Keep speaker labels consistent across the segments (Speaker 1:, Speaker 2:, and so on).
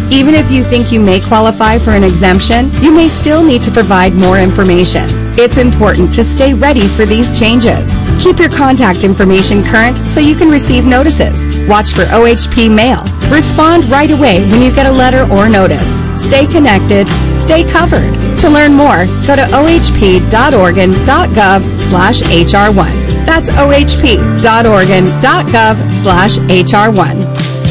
Speaker 1: Even if you think you may qualify for an exemption, you may still need to provide more information. It's important to stay ready for these changes. Keep your contact information current so you can receive notices. Watch for OHP mail. Respond right away when you get a letter or notice. Stay connected. Stay covered. To learn more, go to ohp.oregon.gov/HR1. That's ohp.oregon.gov/HR1.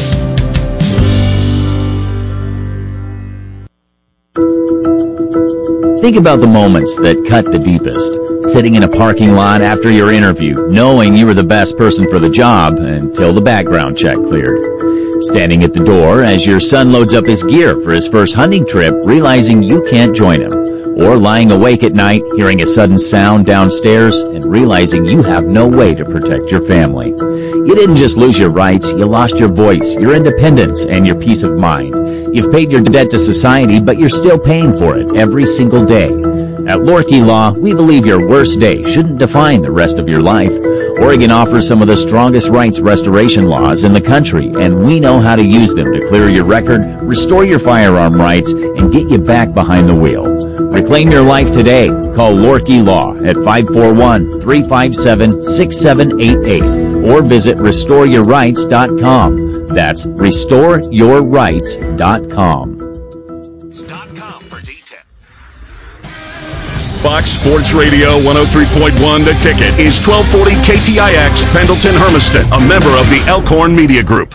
Speaker 2: Think about the moments that cut the deepest. Sitting in a parking lot after your interview, knowing you were the best person for the job until the background check cleared. Standing at the door as your son loads up his gear for his first hunting trip, realizing you can't join him. Or lying awake at night, hearing a sudden sound downstairs and realizing you have no way to protect your family. You didn't just lose your rights, you lost your voice, your independence, and your peace of mind. You've paid your debt to society, but you're still paying for it every single day. At Lorkey Law, we believe your worst day shouldn't define the rest of your life. Oregon offers some of the strongest rights restoration laws in the country, and we know how to use them to clear your record, restore your firearm rights, and get you back behind the wheel. Reclaim your life today. Call Lorkey Law at 541-357-6788 or visit restoreyourrights.com. That's restoreyourrights.com.
Speaker 3: for details. Fox Sports Radio 103.1 The Ticket is 1240 KTIX Pendleton Hermiston, a member of the Elkhorn Media Group.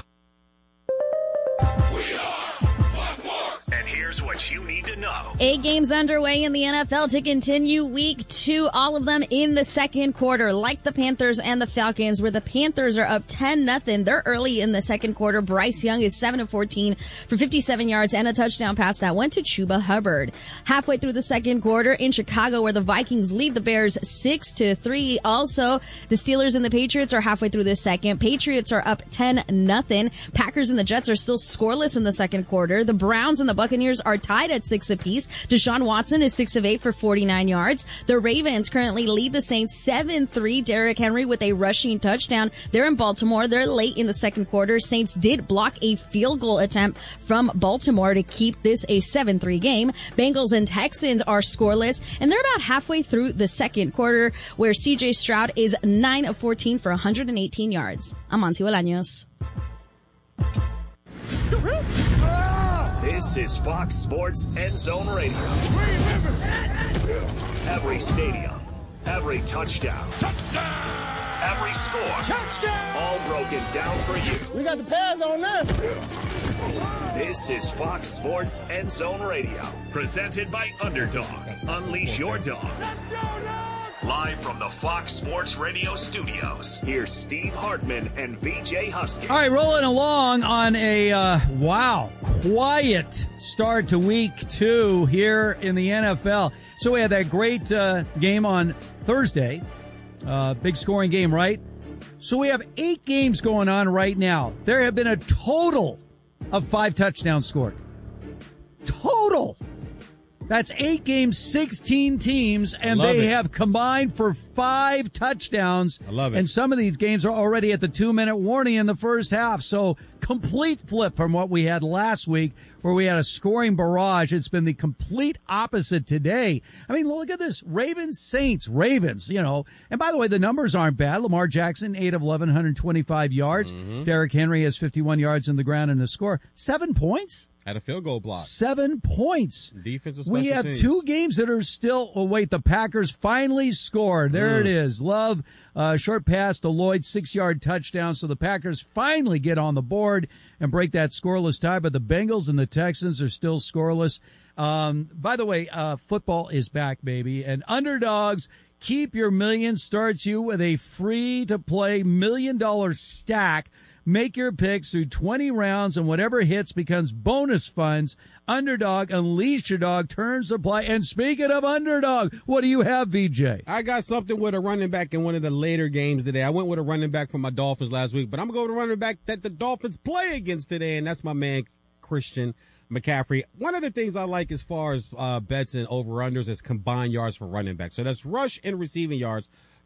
Speaker 3: And here's what you need to know.
Speaker 4: 8 games underway in the NFL to continue week 2, all of them in the second quarter, like the Panthers and the Falcons, where the Panthers are up 10-0. They're early in the second quarter. Bryce Young is 7 of 14 for 57 yards and a touchdown pass that went to Chuba Hubbard. Halfway through the second quarter in Chicago, where the Vikings lead the Bears 6-3. Also, the Steelers and the Patriots are halfway through the second. Patriots are up 10-0. Packers and the Jets are still scoreless in the second quarter. The Browns and the Buccaneers are tied at 6 apiece. Deshaun Watson is 6 of 8 for 49 yards. The Ravens currently lead the Saints 7-3. Derrick Henry with a rushing touchdown. They're in Baltimore. They're late in the second quarter. Saints did block a field goal attempt from Baltimore to keep this a 7-3 game. Bengals and Texans are scoreless, and they're about halfway through the second quarter, where CJ Stroud is 9 of 14 for 118 yards. I'm Monty Bolaños.
Speaker 3: This is Fox Sports End Zone Radio. Every stadium, every touchdown, every score, all broken down for you.
Speaker 5: We got the pads on now.
Speaker 3: This is Fox Sports End Zone Radio, presented by Underdog. Unleash your dog. Live from the Fox Sports Radio studios, here's Steve Hartman and VJ Husky.
Speaker 6: All right, rolling along on a, quiet start to week 2 here in the NFL. So we had that great game on Thursday, big scoring game, right? So we have 8 games going on right now. There have been a total of 5 touchdowns scored. Total. That's 8 games, 16 teams, and they have combined for 5 touchdowns.
Speaker 7: I love it.
Speaker 6: And some of these games are already at the 2-minute warning in the first half. So complete flip from what we had last week, where we had a scoring barrage. It's been the complete opposite today. I mean, look at this. Ravens, you know. And by the way, the numbers aren't bad. Lamar Jackson, 8 of 11, 125 yards. Mm-hmm. Derrick Henry has 51 yards in the ground and a score. 7 points?
Speaker 7: At a field goal block.
Speaker 6: 7 points.
Speaker 7: Defensive special
Speaker 6: We have
Speaker 7: teams.
Speaker 6: 2 games that are still, the Packers finally scored. There it is. Love, short pass to Lloyd, 6-yard touchdown. So the Packers finally get on the board and break that scoreless tie. But the Bengals and the Texans are still scoreless. By the way, football is back, baby. And Underdogs, keep your million, starts you with a free-to-play $1 million stack. Make your picks through 20 rounds, and whatever hits becomes bonus funds. Underdog, unleash your dog, turns the play. And speaking of Underdog, what do you have, VJ?
Speaker 7: I got something with a running back in one of the later games today. I went with a running back from my Dolphins last week, but I'm going to go with a running back that the Dolphins play against today, and that's my man, Christian McCaffrey. One of the things I like as far as bets and over-unders is combined yards for running back. So that's rush and receiving yards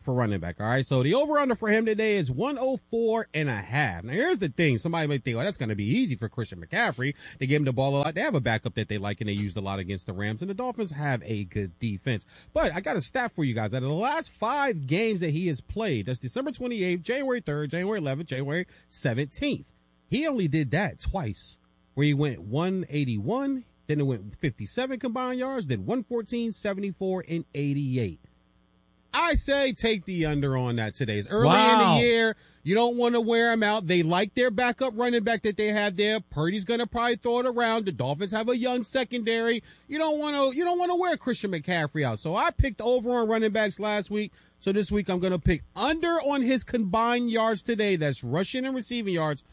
Speaker 7: for running back. All right. So the over-under for him today is 104.5. Now here's the thing. Somebody might think, oh, that's going to be easy for Christian McCaffrey. They give him the ball a lot. They have a backup that they like and they used a lot against the Rams, and the Dolphins have a good defense. But I got a stat for you guys. Out of the last 5 games that he has played, that's December 28th, January 3rd, January 11th, January 17th. He only did that twice, where he went 181, then it went 57 combined yards, then 114, 74, and 88. I say take the under on that today. It's early in the year. You don't want to wear them out. They like their backup running back that they have there. Purdy's going to probably throw it around. The Dolphins have a young secondary. You don't want to wear Christian McCaffrey out. So I picked over on running backs last week. So this week I'm going to pick under on his combined yards today. That's rushing and receiving yards.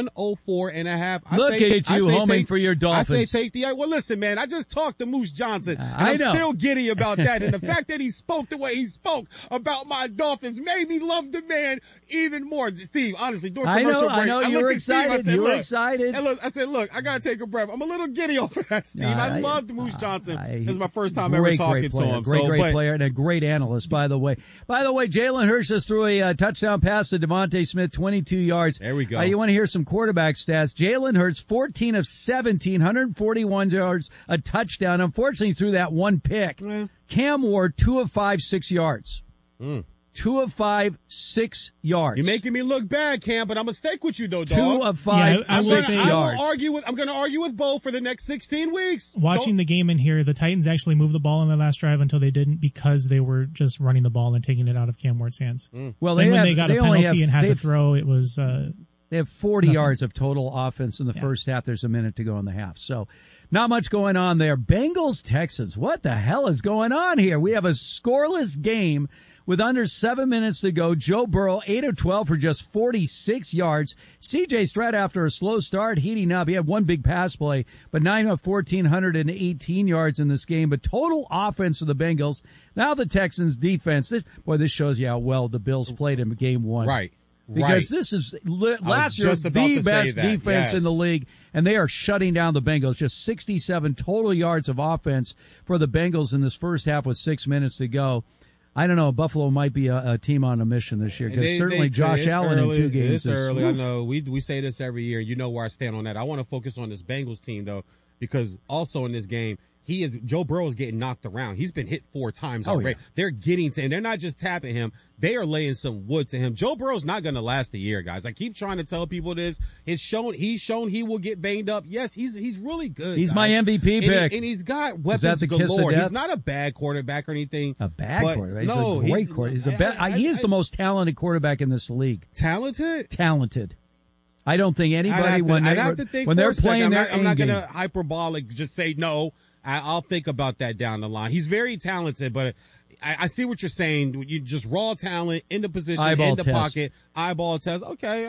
Speaker 7: 104.5.
Speaker 6: Look at you homing for your Dolphins.
Speaker 7: I say take the. Well, listen, man. I just talked to Moose Johnson, and I'm still giddy about that. And the fact that he spoke the way he spoke about my Dolphins made me love the man even more. Steve, honestly, during commercial break,
Speaker 6: I know you were excited.
Speaker 7: Steve,
Speaker 6: you were excited.
Speaker 7: And look, I said, look, I gotta take a breath. I'm a little giddy off of that, Steve. I loved Moose Johnson. This is my first time ever talking to him.
Speaker 6: Great player and a great analyst, by the way. By the way, Jalen Hurts just threw a touchdown pass to Devontae Smith, 22 yards.
Speaker 7: There we go.
Speaker 6: You want to hear some quarterback stats? Jalen Hurts, 14 of 17, 141 yards, a touchdown. Unfortunately, threw that one pick. Cam Ward, 2 of 5, 6 yards. 2 of 5, 6 yards.
Speaker 7: You're making me look bad, Cam, but I'm going to stick with you, though, dog.
Speaker 6: 2 of 5, 6 yards.
Speaker 7: I'm going to argue with Bo for the next 16 weeks.
Speaker 5: Watching the game in here, the Titans actually moved the ball on the last drive until they didn't, because they were just running the ball and taking it out of Cam Ward's hands.
Speaker 6: Well,
Speaker 5: when they got a penalty and had to throw, it was...
Speaker 6: they have 40 yards of total offense in the first half. There's a minute to go in the half. So not much going on there. Bengals, Texans. What the hell is going on here? We have a scoreless game with under 7 minutes to go. Joe Burrow, 8 of 12 for just 46 yards. C.J. Stroud, after a slow start, heating up. He had one big pass play, but 9 of 1,418 yards in this game. But total offense for the Bengals. Now the Texans' defense. This shows you how well the Bills played in game one.
Speaker 7: Right.
Speaker 6: Because this is last year the best defense in the league, and they are shutting down the Bengals. Just 67 total yards of offense for the Bengals in this first half with 6 minutes to go. I don't know. Buffalo might be a team on a mission this year, because certainly Josh Allen in 2 games
Speaker 7: is early. I know we say this every year. You know where I stand on that. I want to focus on this Bengals team, though, because also in this game, Joe Burrow is getting knocked around. He's been hit 4 times already. Yeah. They're getting to him. They're not just tapping him. They are laying some wood to him. Joe Burrow's not going to last a year, guys. I keep trying to tell people this. He's shown he will get banged up. Yes, he's really good.
Speaker 6: He's my MVP pick.
Speaker 7: And he's got weapons galore. He's not a bad quarterback or anything.
Speaker 6: A bad quarterback? He's a great quarterback. He is the most talented quarterback in this league. Talented. I don't think anybody when they're playing their
Speaker 7: I'm not going to hyperbolic just say no. I'll think about that down the line. He's very talented, but I see what you're saying. You just raw talent in the position, in the pocket, eyeball test. Okay,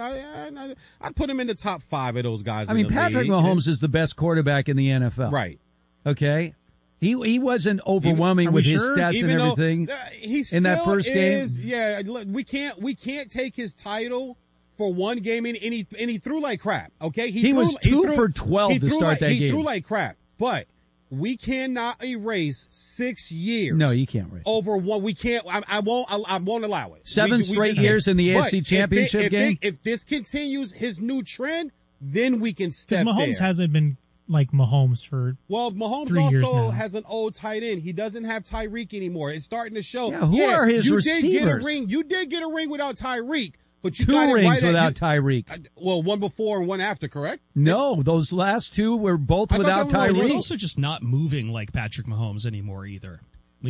Speaker 7: I'd put him in the top 5 of those guys.
Speaker 6: I mean, Patrick Mahomes is the best quarterback in the NFL.
Speaker 7: Right.
Speaker 6: Okay. He wasn't overwhelming with his stats and everything in that first game.
Speaker 7: Yeah, we can't take his title for one game, and he threw like crap. Okay,
Speaker 6: he was 2 for 12 to start that game.
Speaker 7: He threw like crap, but we cannot erase 6 years.
Speaker 6: No, you can't erase
Speaker 7: over one. We can't. I won't allow it.
Speaker 6: 7 straight years in the AFC Championship game.
Speaker 7: If this continues his new trend, then we can step there.
Speaker 5: Mahomes hasn't been like Mahomes for
Speaker 7: Mahomes
Speaker 5: 3 years
Speaker 7: also
Speaker 5: now.
Speaker 7: has an old tight end. He doesn't have Tyreek anymore. It's starting to show.
Speaker 6: Yeah, who are his receivers?
Speaker 7: You did get a ring without Tyreek. But you
Speaker 6: 2
Speaker 7: got
Speaker 6: rings
Speaker 7: right
Speaker 6: without Tyreek.
Speaker 7: Well, one before and one after, correct?
Speaker 6: No, those last 2 were both without Tyreek.
Speaker 8: He's also just not moving like Patrick Mahomes anymore either.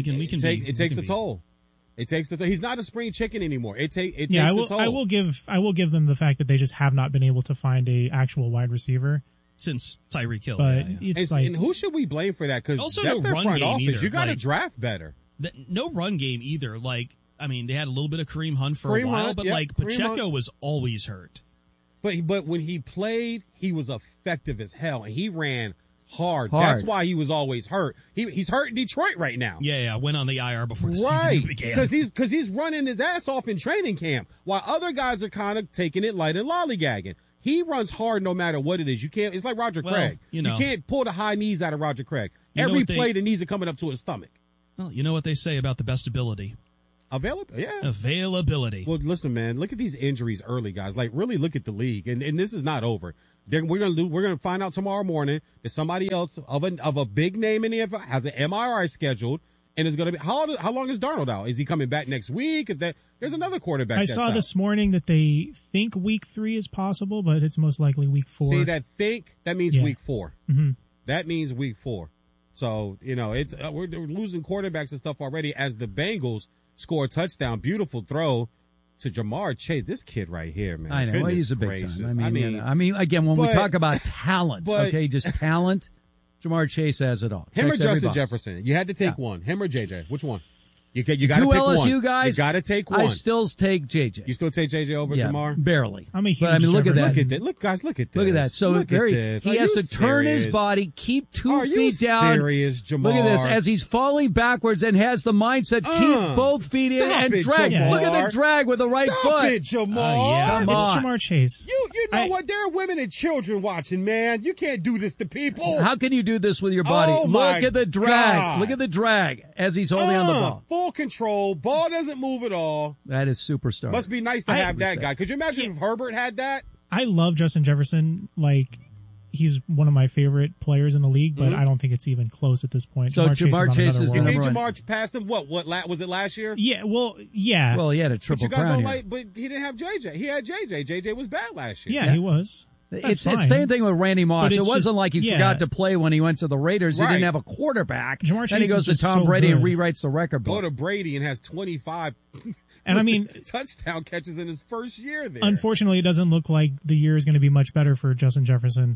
Speaker 7: It takes a toll. It takes a toll. He's not a spring chicken anymore. It takes a toll.
Speaker 5: I will give them the fact that they just have not been able to find a actual wide receiver
Speaker 8: since Tyreek Hill.
Speaker 5: But
Speaker 7: and who should we blame for that? Because that's their front office. Either. You got to draft better.
Speaker 8: No run game either. I mean, they had a little bit of Kareem Hunt for a while, but Pacheco was always hurt.
Speaker 7: But when he played, he was effective as hell, and he ran hard. That's why he was always hurt. He's hurt in Detroit right now.
Speaker 8: Yeah, went on the IR before the season began.
Speaker 7: Because he's running his ass off in training camp, while other guys are kind of taking it light and lollygagging. He runs hard no matter what it is. You can't. It's like Roger Craig. You can't pull the high knees out of Roger Craig. Every play, the knees are coming up to his stomach.
Speaker 8: Well, you know what they say about the best ability. Availability.
Speaker 7: Well, listen, man, look at these injuries early, guys. Like, really look at the league, and this is not over. We're gonna find out tomorrow morning that somebody else of a big name in the NFL has an MRI scheduled, and is going to be how long is Darnold out? Is he coming back next week? There's another quarterback.
Speaker 5: I saw this morning that they think week 3 is possible, but it's most likely week 4.
Speaker 7: See, that means week 4.
Speaker 5: Mm-hmm.
Speaker 7: That means week 4. So it's we're losing quarterbacks and stuff already as the Bengals score a touchdown. Beautiful throw to Jamar Chase. This kid right here, man.
Speaker 6: I know.
Speaker 7: Goodness
Speaker 6: He's a big
Speaker 7: gracious.
Speaker 6: time. I mean, again, when we talk about talent, just talent, Jamar Chase has it all.
Speaker 7: Him or Justin Jefferson? You had to take one. Him or JJ? Which one? You got to pick
Speaker 6: LSU
Speaker 7: one.
Speaker 6: guys.
Speaker 7: You got to take one.
Speaker 6: I still take JJ.
Speaker 7: You still take JJ over Jamar?
Speaker 6: Barely.
Speaker 5: I'm a huge
Speaker 6: But I mean, look at that.
Speaker 7: Look at that. Look, guys, look at this.
Speaker 6: Look at that. So he has to turn his body, keep 2 feet down.
Speaker 7: Are you serious, Jamar?
Speaker 6: Look at this as he's falling backwards and has the mindset keep both feet in and drag.
Speaker 7: Jamar.
Speaker 6: Look at the drag with the right foot.
Speaker 7: Stop it, Jamar.
Speaker 6: Come on.
Speaker 5: It's Jamar Chase.
Speaker 7: You know what? There are women and children watching, man. You can't do this to people.
Speaker 6: How can you do this with your body? Look at the drag.
Speaker 7: God.
Speaker 6: Look at the drag as he's holding on the ball.
Speaker 7: Full control. Ball doesn't move at all.
Speaker 6: That is superstar.
Speaker 7: Must be nice to have that guy. Could you imagine if Herbert had that?
Speaker 5: I love Justin Jefferson. Like, he's one of my favorite players in the league, but I don't think it's even close at this point.
Speaker 6: So Jamar Chase is the number one.
Speaker 7: Jamar passed him. What was it last year?
Speaker 5: Yeah. Well, yeah.
Speaker 6: Well, he had a triple
Speaker 7: crown. But you guys don't
Speaker 6: here.
Speaker 7: but he didn't have JJ. He had JJ. JJ was bad last year.
Speaker 5: Yeah, he was.
Speaker 6: It's the same thing with Randy Moss. It wasn't like he forgot to play when he went to the Raiders. He didn't have a quarterback.
Speaker 5: Jamar Chase
Speaker 6: then he goes to Tom Brady and rewrites the record book.
Speaker 7: Go to Brady and has 25
Speaker 5: and I mean
Speaker 7: touchdown catches in his first year there.
Speaker 5: Unfortunately, it doesn't look like the year is going to be much better for Justin Jefferson.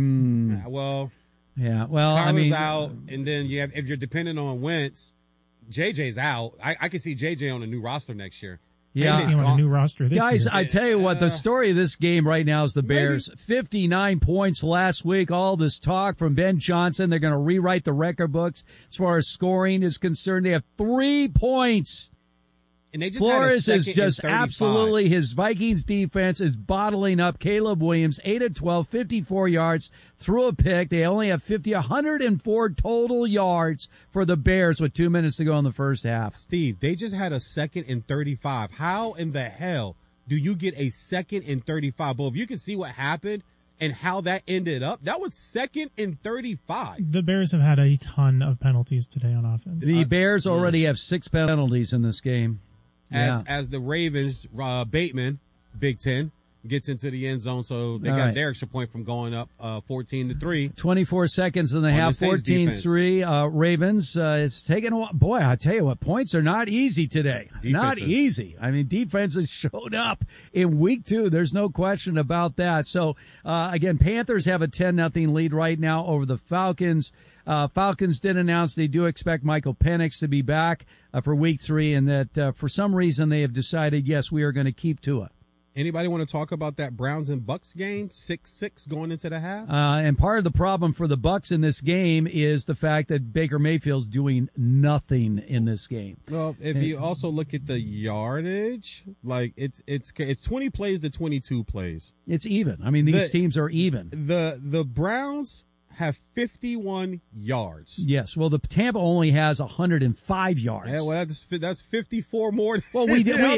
Speaker 7: Well,
Speaker 6: Kyler's
Speaker 7: out, and then if you're dependent on Wentz, JJ's out. I can see JJ on a new roster next year.
Speaker 5: Yeah, on a new roster this
Speaker 6: guys,
Speaker 5: year.
Speaker 6: I tell you what, the story of this game right now is the Bears. 59 points last week. All this talk from Ben Johnson. They're going to rewrite the record books as far as scoring is concerned. They have 3 points.
Speaker 7: And they just
Speaker 6: Flores
Speaker 7: had a
Speaker 6: is just absolutely, his Vikings defense is bottling up. Caleb Williams, 8 of 12, 54 yards, threw a pick. They only have 104 total yards for the Bears with 2 minutes to go in the first half.
Speaker 7: Steve, they just had a 2nd and 35. How in the hell do you get a 2nd and 35? Well, if you can see what happened and how that ended up, that was 2nd and 35.
Speaker 5: The Bears have had a ton of penalties today on offense.
Speaker 6: The Bears already have 6 penalties in this game.
Speaker 7: As the Ravens, Bateman, Big Ten, gets into the end zone, so they got their extra point from going up 14-3.
Speaker 6: 24 seconds in the half, 14-3. Ravens, it's taken a while. Boy, I tell you what, points are not easy today. Not easy. I mean, defenses showed up in week 2. There's no question about that. So, again, Panthers have a 10-0 lead right now over the Falcons. Falcons did announce they do expect Michael Penix to be back for week 3, and that for some reason they have decided, yes, we are going to keep Tua.
Speaker 7: Anybody want to talk about that Browns and Bucks game? 6-6 going into the half?
Speaker 6: And part of the problem for the Bucks in this game is the fact that Baker Mayfield's doing nothing in this game.
Speaker 7: Well, if you also look at the yardage, like it's 20 plays to 22 plays.
Speaker 6: It's even. I mean, these teams are even.
Speaker 7: The Browns have 51 yards.
Speaker 6: Yes. Well, the Tampa only has 105 yards.
Speaker 7: Yeah, well, that's 54 more.
Speaker 6: Well,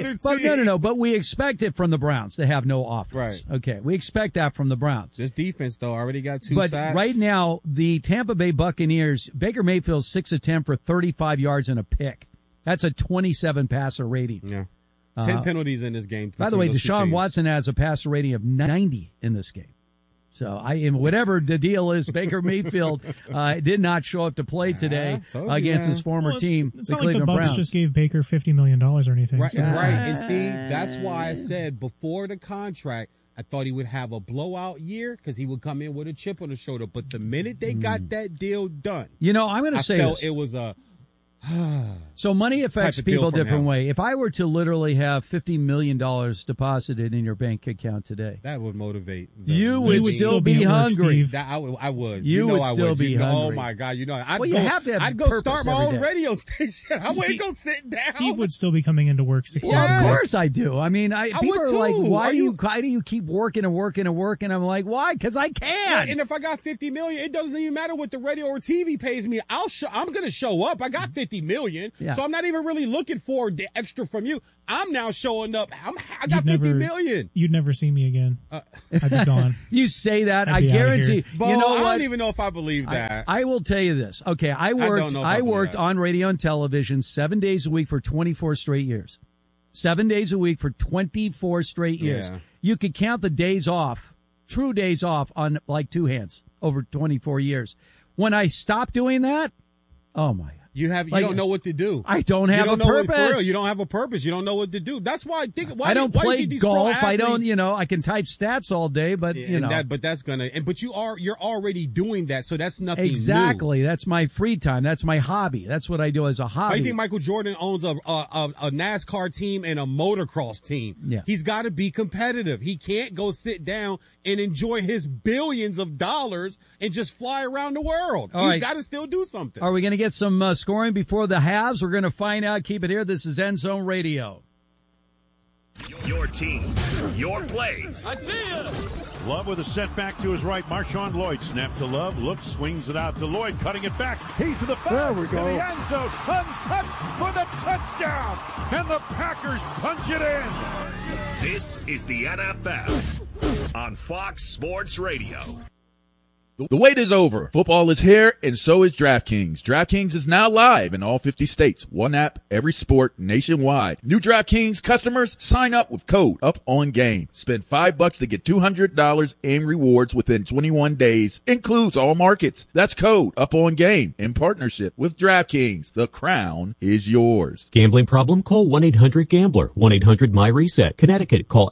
Speaker 6: but we expect it from the Browns to have no offense.
Speaker 7: Right.
Speaker 6: Okay. We expect that from the Browns.
Speaker 7: This defense, though, already got 2
Speaker 6: but
Speaker 7: sacks.
Speaker 6: Right now, the Tampa Bay Buccaneers, Baker Mayfield's 6 of 10 for 35 yards and a pick. That's a 27 passer rating.
Speaker 7: Yeah. 10 penalties in this game.
Speaker 6: By the way, Deshaun Watson has a passer rating of 90 in this game. So whatever the deal is, Baker Mayfield did not show up to play today against his former team,
Speaker 5: it's
Speaker 6: the
Speaker 5: not
Speaker 6: Cleveland
Speaker 5: like the Bucs
Speaker 6: Browns.
Speaker 5: just gave Baker $50 million or anything.
Speaker 7: Right,
Speaker 5: so.
Speaker 7: right. And see, that's why I said before the contract, I thought he would have a blowout year because he would come in with a chip on his shoulder. But the minute they got that deal done,
Speaker 6: I'm going to say
Speaker 7: felt
Speaker 6: this.
Speaker 7: it was a.
Speaker 6: So money affects people a different way. If I were to literally have $50 million deposited in your bank account today,
Speaker 7: that would motivate.
Speaker 6: You would still be hungry.
Speaker 7: I would.
Speaker 6: You would still be hungry.
Speaker 7: Oh my God!
Speaker 6: I'd
Speaker 7: go start my own radio station. I wouldn't go sit down.
Speaker 5: Steve would still be coming into work 6
Speaker 6: Well,
Speaker 5: hours.
Speaker 6: of course I do. I mean, people
Speaker 7: would
Speaker 6: are like,
Speaker 7: too.
Speaker 6: why do you keep working and working and working? I'm like, why? Because I can.
Speaker 7: Right, and if I got $50 million, it doesn't even matter what the radio or TV pays me. I'm going to show up. I got $50 $50 million.
Speaker 6: Yeah.
Speaker 7: So I'm not even really looking for the extra from you. I'm now showing up. I got $50 million.
Speaker 5: You'd never see me again. I'd be gone.
Speaker 6: You say that,
Speaker 5: I'd
Speaker 6: I
Speaker 5: be
Speaker 6: guarantee.
Speaker 7: Bo,
Speaker 6: You know
Speaker 7: I
Speaker 6: what?
Speaker 7: don't even know if I believe that.
Speaker 6: I will tell you this. Okay, I worked on radio and television 7 days a week for 24 straight years. 7 days a week for 24 straight years.
Speaker 7: Yeah.
Speaker 6: You could count the days off, true days off, on like two hands over 24 years. When I stopped doing that, oh my.
Speaker 7: You don't know what to do.
Speaker 6: I don't have a purpose.
Speaker 7: You don't have a purpose. You don't know what to do. That's why
Speaker 6: I don't play golf. I don't, I can type stats all day, but
Speaker 7: but you're already doing that. So that's nothing
Speaker 6: exactly.
Speaker 7: new.
Speaker 6: That's my free time. That's my hobby. That's what I do as a hobby.
Speaker 7: Why do you think Michael Jordan owns a NASCAR team and a motocross team?
Speaker 6: Yeah.
Speaker 7: He's got to be competitive. He can't go sit down and enjoy his billions of dollars and just fly around the world. He's got to still do something.
Speaker 6: Are we going to get some scoring before the halves? We're going to find out. Keep it here. This is End Zone Radio.
Speaker 3: Your teams, your plays.
Speaker 9: I see you. Love with a setback to his right. Marshawn Lloyd snap to Love. Looks, swings it out to Lloyd, cutting it back. He's to the 5.
Speaker 10: There we go.
Speaker 9: To the end zone. Untouched for the touchdown. And the Packers punch it in.
Speaker 3: This is the NFL on Fox Sports Radio.
Speaker 11: The wait is over. Football is here, and so is DraftKings. DraftKings is now live in all 50 states. One app, every sport, nationwide. New DraftKings customers, sign up with code UPONGAME. Spend $5 to get $200 in rewards within 21 days. Includes all markets. That's code UPONGAME in partnership with DraftKings. The crown is yours.
Speaker 12: Gambling problem? Call 1-800-GAMBLER. 1-800-MY-RESET. Connecticut, call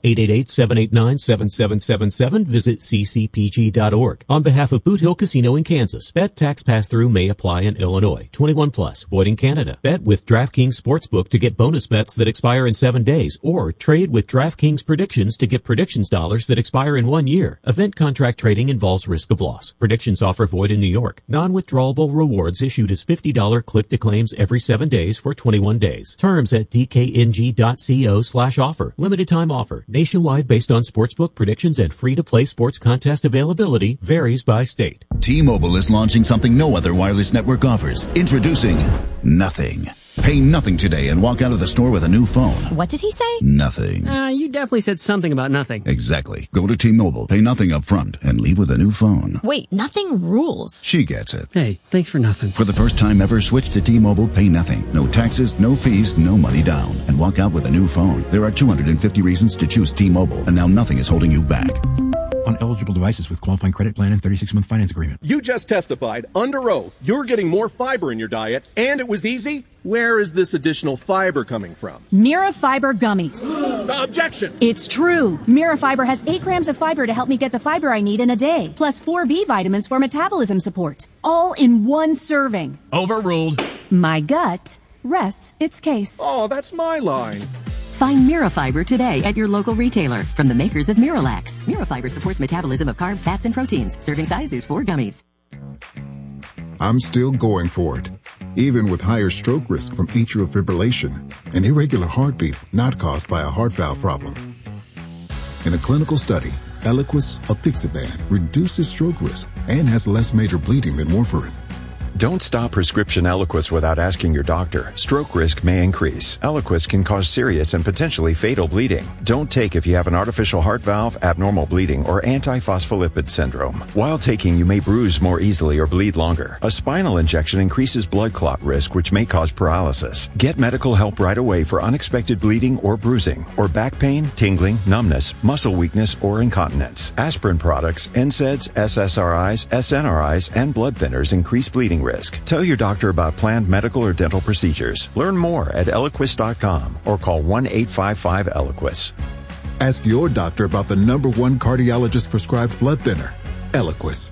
Speaker 12: 888-789-7777. Visit ccpg.org. On behalf of Boot Hill Casino in Kansas. Bet tax pass-through may apply in Illinois. 21 plus. Void in Canada. Bet with DraftKings Sportsbook to get bonus bets that expire in 7 days, or trade with DraftKings Predictions to get predictions dollars that expire in 1 year. Event contract trading involves risk of loss. Predictions offer void in New York. Non-withdrawable rewards issued as $50 click-to-claims every 7 days for 21 days. Terms at dkng.co/offer. Limited time offer. Nationwide based on sportsbook predictions and free-to-play sports contest availability. Varies by state.
Speaker 13: T-Mobile is launching something no other wireless network offers. Introducing Nothing. Pay nothing today and walk out of the store with a new phone.
Speaker 14: What did he say?
Speaker 13: Nothing.
Speaker 14: You definitely said something about nothing.
Speaker 13: Exactly. Go to T-Mobile, pay nothing up front, and leave with a new phone.
Speaker 14: Wait, nothing rules.
Speaker 13: She gets it.
Speaker 14: Hey, thanks for nothing.
Speaker 13: For the first time ever, switch to T-Mobile, pay nothing. No taxes, no fees, no money down. And walk out with a new phone. There are 250 reasons to choose T-Mobile, and now nothing is holding you back.
Speaker 15: On eligible devices with qualifying credit plan and 36-month finance agreement.
Speaker 16: You just testified under oath you're getting more fiber in your diet, and it was easy. Where is this additional fiber coming from?
Speaker 17: Mira Fiber Gummies.
Speaker 16: Objection!
Speaker 17: It's true. Mira Fiber has 8 grams of fiber to help me get the fiber I need in a day, plus 4 B vitamins for metabolism support. All in one serving.
Speaker 16: Overruled.
Speaker 17: My gut rests its case.
Speaker 16: Oh, that's my line.
Speaker 18: Find Mirafiber today at your local retailer from the makers of Miralax. Mirafiber supports metabolism of carbs, fats, and proteins. Serving size is 4 gummies.
Speaker 19: I'm still going for it, even with higher stroke risk from atrial fibrillation, an irregular heartbeat not caused by a heart valve problem. In a clinical study, Eliquis apixaban reduces stroke risk and has less major bleeding than warfarin.
Speaker 20: Don't stop prescription Eliquis without asking your doctor. Stroke risk may increase. Eliquis can cause serious and potentially fatal bleeding. Don't take if you have an artificial heart valve, abnormal bleeding, or antiphospholipid syndrome. While taking, you may bruise more easily or bleed longer. A spinal injection increases blood clot risk, which may cause paralysis. Get medical help right away for unexpected bleeding or bruising, or back pain, tingling, numbness, muscle weakness, or incontinence. Aspirin products, NSAIDs, SSRIs, SNRIs, and blood thinners increase bleeding risk. Tell your doctor about planned medical or dental procedures. Learn more at Eliquis.com or call 1-855-ELIQUIS.
Speaker 19: Ask your doctor about the #1 cardiologist prescribed blood thinner, Eliquis.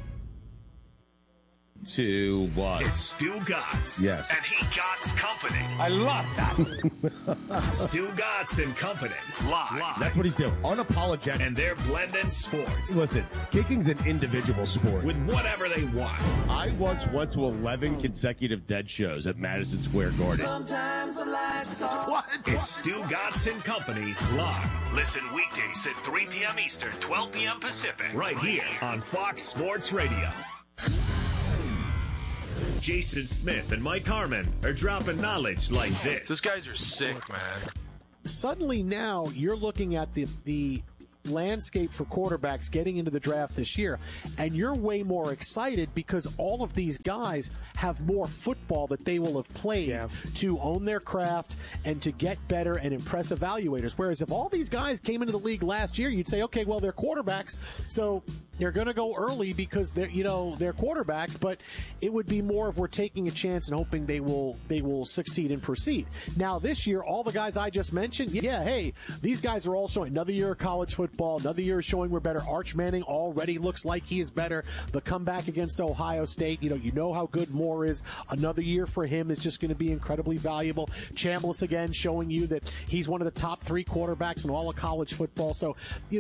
Speaker 3: 2, 1. It's Stu Gotts.
Speaker 21: Yes.
Speaker 3: And he Gotts Company.
Speaker 21: I love that.
Speaker 3: Stu Gotts and Company. Live.
Speaker 21: That's what he's doing. Unapologetic.
Speaker 3: And they're blending sports.
Speaker 21: Listen, kicking's an individual sport.
Speaker 3: With whatever they want.
Speaker 21: I once went to 11 consecutive dead shows at Madison Square Garden.
Speaker 3: Sometimes the lights are... What? It's Stu Gotts and Company. Live. Listen weekdays at 3 p.m. Eastern, 12 p.m. Pacific. Right here on Fox Sports Radio. Jason Smith and Mike Harmon are dropping knowledge like this.
Speaker 10: Those guys are sick, man.
Speaker 22: Suddenly now you're looking at the landscape for quarterbacks getting into the draft this year, and you're way more excited because all of these guys have more football that they will have played to own their craft and to get better and impress evaluators. Whereas if all these guys came into the league last year, you'd say, okay, well, they're quarterbacks, so they're going to go early because they're quarterbacks, but it would be more of we're taking a chance and hoping they will succeed and proceed. Now this year, all the guys I just mentioned, hey, these guys are all showing another year of college football, another year showing we're better. Arch Manning already looks like he is better. The comeback against Ohio State, you know how good Moore is. Another year for him is just going to be incredibly valuable. Chambliss again showing you that he's one of the top 3 quarterbacks in all of college football. So,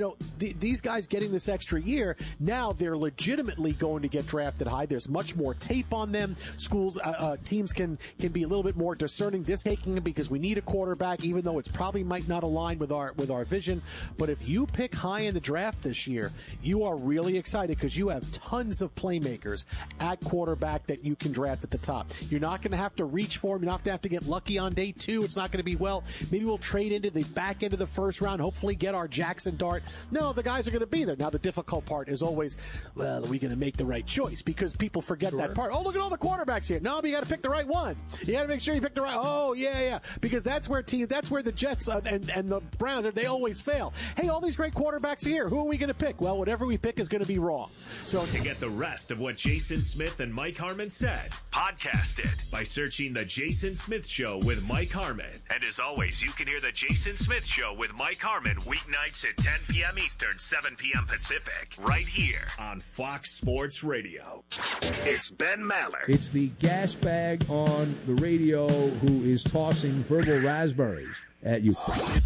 Speaker 22: these guys getting this extra year, now they're legitimately going to get drafted high. There's much more tape on them. Schools, teams can be a little bit more discerning this taking because we need a quarterback, even though it's probably might not align with our vision. But if you pick high in the draft this year, you are really excited because you have tons of playmakers at quarterback that you can draft at the top. You're not going to have to reach for them. You're not going to have to get lucky on day 2. It's not going to be, maybe we'll trade into the back end of the first round, hopefully get our Jackson Dart. No, the guys are going to be there. Now, the difficult part is always, are we going to make the right choice? Because people forget that part. Oh, look at all the quarterbacks here. No, but you got to pick the right one. You got to make sure you pick the right. Oh, yeah. Because that's where the Jets and the Browns, they always fail. Hey, all these great quarterbacks are here. Who are we going to pick? Well, whatever we pick is going to be wrong. So
Speaker 3: to get the rest of what Jason Smith and Mike Harmon said, podcast it by searching The Jason Smith Show with Mike Harmon. And as always, you can hear The Jason Smith Show with Mike Harmon weeknights at 10 p.m. Eastern, 7 p.m. Pacific, right here on Fox Sports Radio. It's Ben Maller.
Speaker 23: It's the gas bag on the radio who is tossing verbal raspberries at you.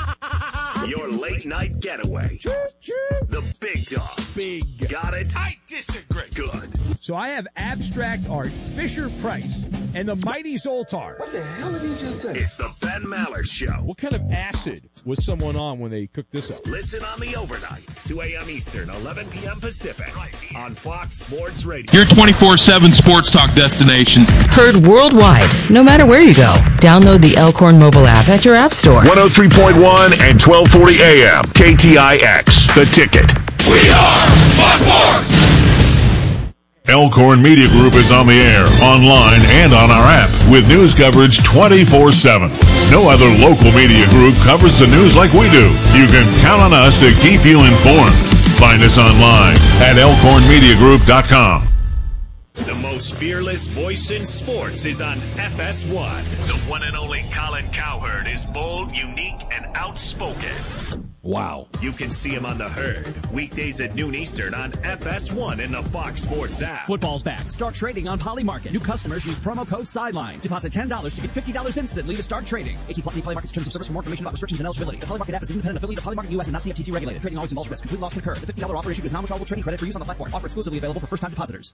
Speaker 3: Your late night getaway. The big dog.
Speaker 23: Big.
Speaker 3: Got it?
Speaker 23: I disagree.
Speaker 3: Good.
Speaker 23: So I have abstract art, Fisher-Price, and the mighty Zoltar.
Speaker 10: What the hell did he just say?
Speaker 3: It's the Ben Maller Show.
Speaker 23: What kind of acid was someone on when they cooked this up?
Speaker 3: Listen on the overnights, 2 a.m. Eastern, 11 p.m. Pacific, on Fox Sports Radio.
Speaker 24: Your 24/7 sports talk destination.
Speaker 25: Heard worldwide, no matter where you go. Download the Elkhorn mobile app at your app store.
Speaker 3: 103.1 and 1240 a.m. KTIX, The Ticket.
Speaker 24: We are Fox Sports!
Speaker 26: Elkhorn Media Group is on the air, online, and on our app with news coverage 24/7. No other local media group covers the news like we do. You can count on us to keep you informed. Find us online at elkhornmediagroup.com.
Speaker 3: The most fearless voice in sports is on FS1. The one and only Colin Cowherd is bold, unique, and outspoken.
Speaker 23: Wow.
Speaker 3: You can see him on The Herd, weekdays at noon Eastern on FS1 in the Fox Sports app.
Speaker 27: Football's back. Start trading on Poly Market. New customers use promo code SIDELINE. Deposit $10 to get $50 instantly to start trading. 18+ Poly Market's terms of service. For more information about restrictions and eligibility. The Poly Market app is an independent affiliate of Poly Market US and not CFTC regulated. Trading always involves risk. Complete loss concurred. The $50 offer issued is non-withdrawable trading credit for use on the platform. Offer exclusively available for first-time depositors.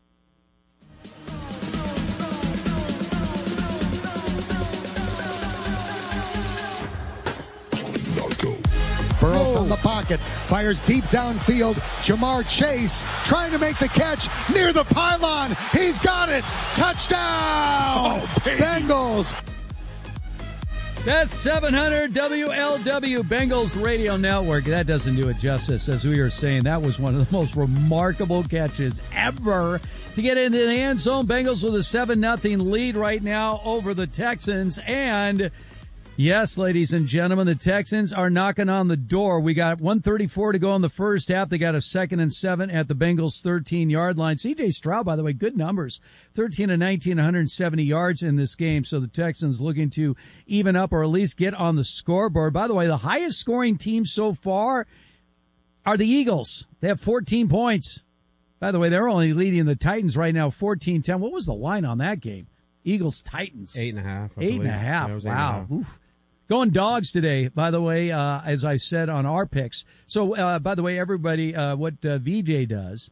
Speaker 28: Burrow from the pocket, fires deep downfield. Jamar Chase trying to make the catch near the pylon. He's got it. Touchdown! Bengals.
Speaker 6: That's 700 WLW Bengals Radio Network. That doesn't do it justice. As we were saying, that was one of the most remarkable catches ever to get into the end zone. Bengals with a 7-0 lead right now over the Texans. And yes, ladies and gentlemen, the Texans are knocking on the door. We got 1:34 to go in the first half. They got a 2nd and 7 at the Bengals' 13-yard line. C.J. Stroud, by the way, good numbers. 13 and 19, 170 yards in this game. So the Texans looking to even up or at least get on the scoreboard. By the way, the highest scoring team so far are the Eagles. They have 14 points. By the way, they're only leading the Titans right now, 14-10. What was the line on that game? Eagles-Titans.
Speaker 7: 8.5.
Speaker 6: 8.5. Wow. Oof. Going dogs today, by the way, as I said on our picks. So, by the way, everybody, what VJ does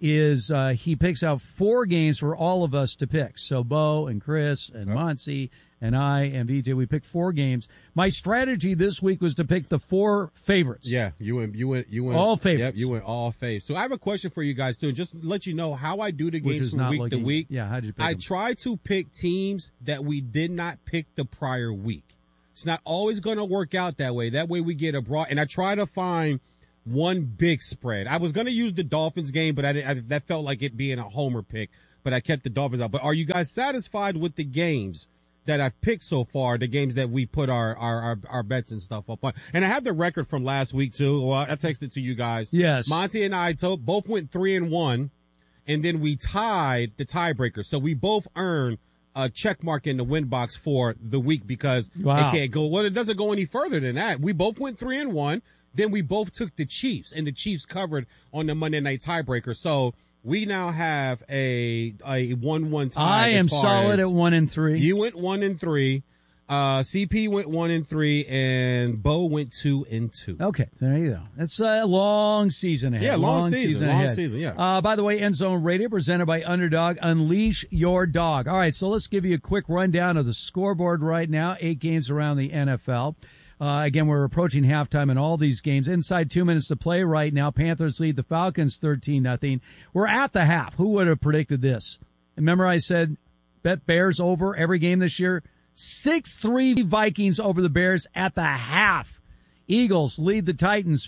Speaker 6: is he picks out 4 games for all of us to pick. So Bo and Chris and Monty and I and VJ, we picked 4 games. My strategy this week was to pick the 4 favorites.
Speaker 7: Yeah, you went
Speaker 6: all favorites.
Speaker 7: Yep, you went all faves. So I have a question for you guys too. Just to let you know how I do the games from week to week.
Speaker 6: Yeah, how did you pick them?
Speaker 7: try to pick teams that we did not pick the prior week. It's not always going to work out that way. That way we get a broad, and I try to find one big spread. I was going to use the Dolphins game, but that felt like it being a homer pick, but I kept the Dolphins out. But are you guys satisfied with the games that I've picked so far, the games that we put our bets and stuff up on? And I have the record from last week too. Well, I texted to you guys.
Speaker 6: Yes.
Speaker 7: Monty and I both went 3-1, and then we tied the tiebreaker. So we both earned a check mark in the win box for the week because it can't go. Well, it doesn't go any further than that. We both went 3-1. Then we both took the Chiefs, and the Chiefs covered on the Monday night tiebreaker. So we now have a 1-1 tie.
Speaker 6: I am solid at 1-3.
Speaker 7: You went 1-3. CP went 1-3, and Bo went 2-2.
Speaker 6: Okay, there you go. That's a long season ahead.
Speaker 7: Yeah, long season ahead. Yeah.
Speaker 6: By the way, End Zone Radio presented by Underdog. Unleash your dog. All right, so let's give you a quick rundown of the scoreboard right now. 8 games around the NFL. Again, we're approaching halftime in all these games. Inside 2 minutes to play right now. Panthers lead the Falcons 13-0. We're at the half. Who would have predicted this? Remember I said bet Bears over every game this year? 6-3 Vikings over the Bears at the half. Eagles lead the Titans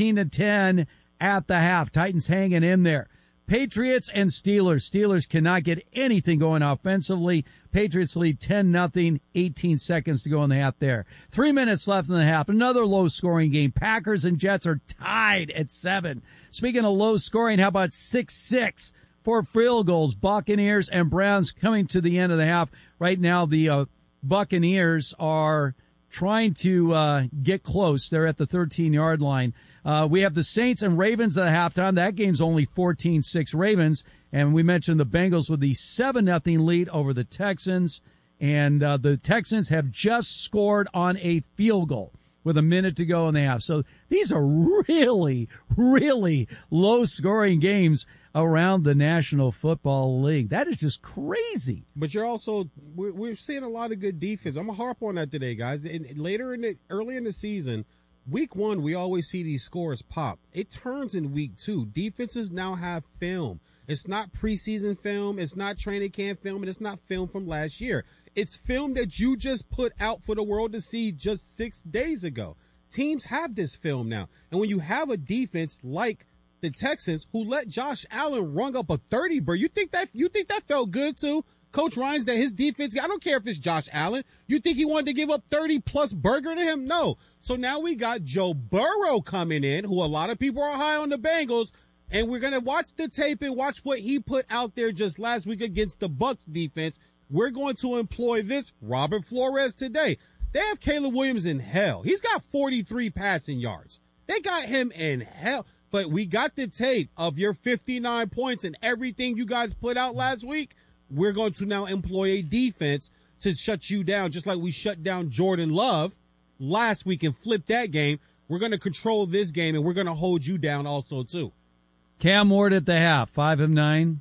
Speaker 6: 14-10 at the half. Titans hanging in there. Patriots and Steelers. Steelers cannot get anything going offensively. Patriots lead 10-0, 18 seconds to go in the half there. 3 minutes left in the half. Another low-scoring game. Packers and Jets are tied at 7. Speaking of low scoring, how about 6-6 for field goals? Buccaneers and Browns coming to the end of the half. Right now, the Buccaneers are trying to get close. They're at the 13-yard line. We have the Saints and Ravens at halftime. That game's only 14-6 Ravens. And we mentioned the Bengals with the 7-0 lead over the Texans. And the Texans have just scored on a field goal with a minute to go in the half. So these are really, really low-scoring games around the National Football League. That is just crazy.
Speaker 7: But you're also, we're seeing a lot of good defense. I'm going to harp on that today, guys. Early in the season, week 1, we always see these scores pop. It turns in week 2. Defenses now have film. It's not preseason film. It's not training camp film. And it's not film from last year. It's film that you just put out for the world to see just 6 days ago. Teams have this film now. And when you have a defense like the Texans, who let Josh Allen rung up a 30, bro, you think that felt good too? Coach Ryan's that his defense, I don't care if it's Josh Allen. You think he wanted to give up 30-plus burger to him? No. So now we got Joe Burrow coming in, who a lot of people are high on the Bengals, and we're going to watch the tape and watch what he put out there just last week against the Bucs defense. We're going to employ this Robert Flores today. They have Caleb Williams in hell. He's got 43 passing yards. They got him in hell. But we got the tape of your 59 points and everything you guys put out last week. We're going to now employ a defense to shut you down, just like we shut down Jordan Love last week and flipped that game. We're going to control this game, and we're going to hold you down also, too.
Speaker 6: Cam Ward at the half, 5 of 9.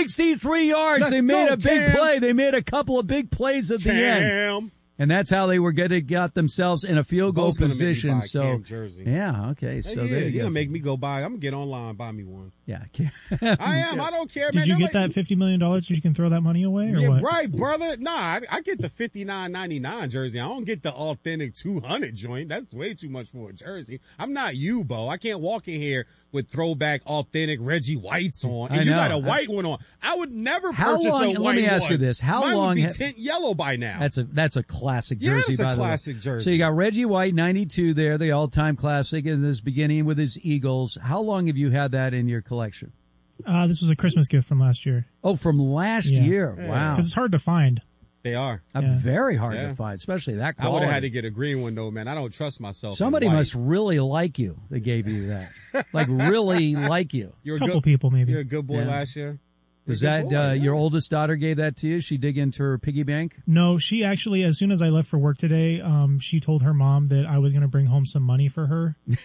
Speaker 6: 63 yards. They made a big play. They made a couple of big plays at the end. And that's how they were got themselves in a field goal position. So, yeah, okay. So there you go.
Speaker 7: You're going to make me go buy. I'm going to get online and buy me one.
Speaker 6: Yeah.
Speaker 7: I am. I don't care, man.
Speaker 1: Did you get that $50 million so you can throw that money away? Or
Speaker 7: yeah,
Speaker 1: what?
Speaker 7: Right, brother. Nah, I get the $59.99 jersey. I don't get the authentic 200 joint. That's way too much for a jersey. I'm not you, Bo. I can't walk in here with throwback authentic Reggie Whites on. And you got a white one on. I would never purchase a white one.
Speaker 6: Let me ask you this. How
Speaker 7: Mine
Speaker 6: long
Speaker 7: would be tint yellow by now.
Speaker 6: That's a classic jersey, by the way.
Speaker 7: Yeah, it's a classic jersey.
Speaker 6: So you got Reggie White, 92 there, the all-time classic in this beginning with his Eagles. How long have you had that in your collection?
Speaker 1: This was a Christmas gift from last year.
Speaker 6: Oh, from last year.
Speaker 7: Yeah.
Speaker 6: Wow.
Speaker 1: Because it's hard to find.
Speaker 7: They are.
Speaker 6: Very hard to find, especially that quality.
Speaker 7: I would have had to get a green one, though, man. I don't trust myself.
Speaker 6: Somebody must really like you that gave you that. Like, really like you.
Speaker 1: A couple people, maybe.
Speaker 7: You're a good boy last year.
Speaker 6: Was that your oldest daughter gave that to you? She dig into her piggy bank?
Speaker 1: No, she actually, as soon as I left for work today, she told her mom that I was going to bring home some money for her.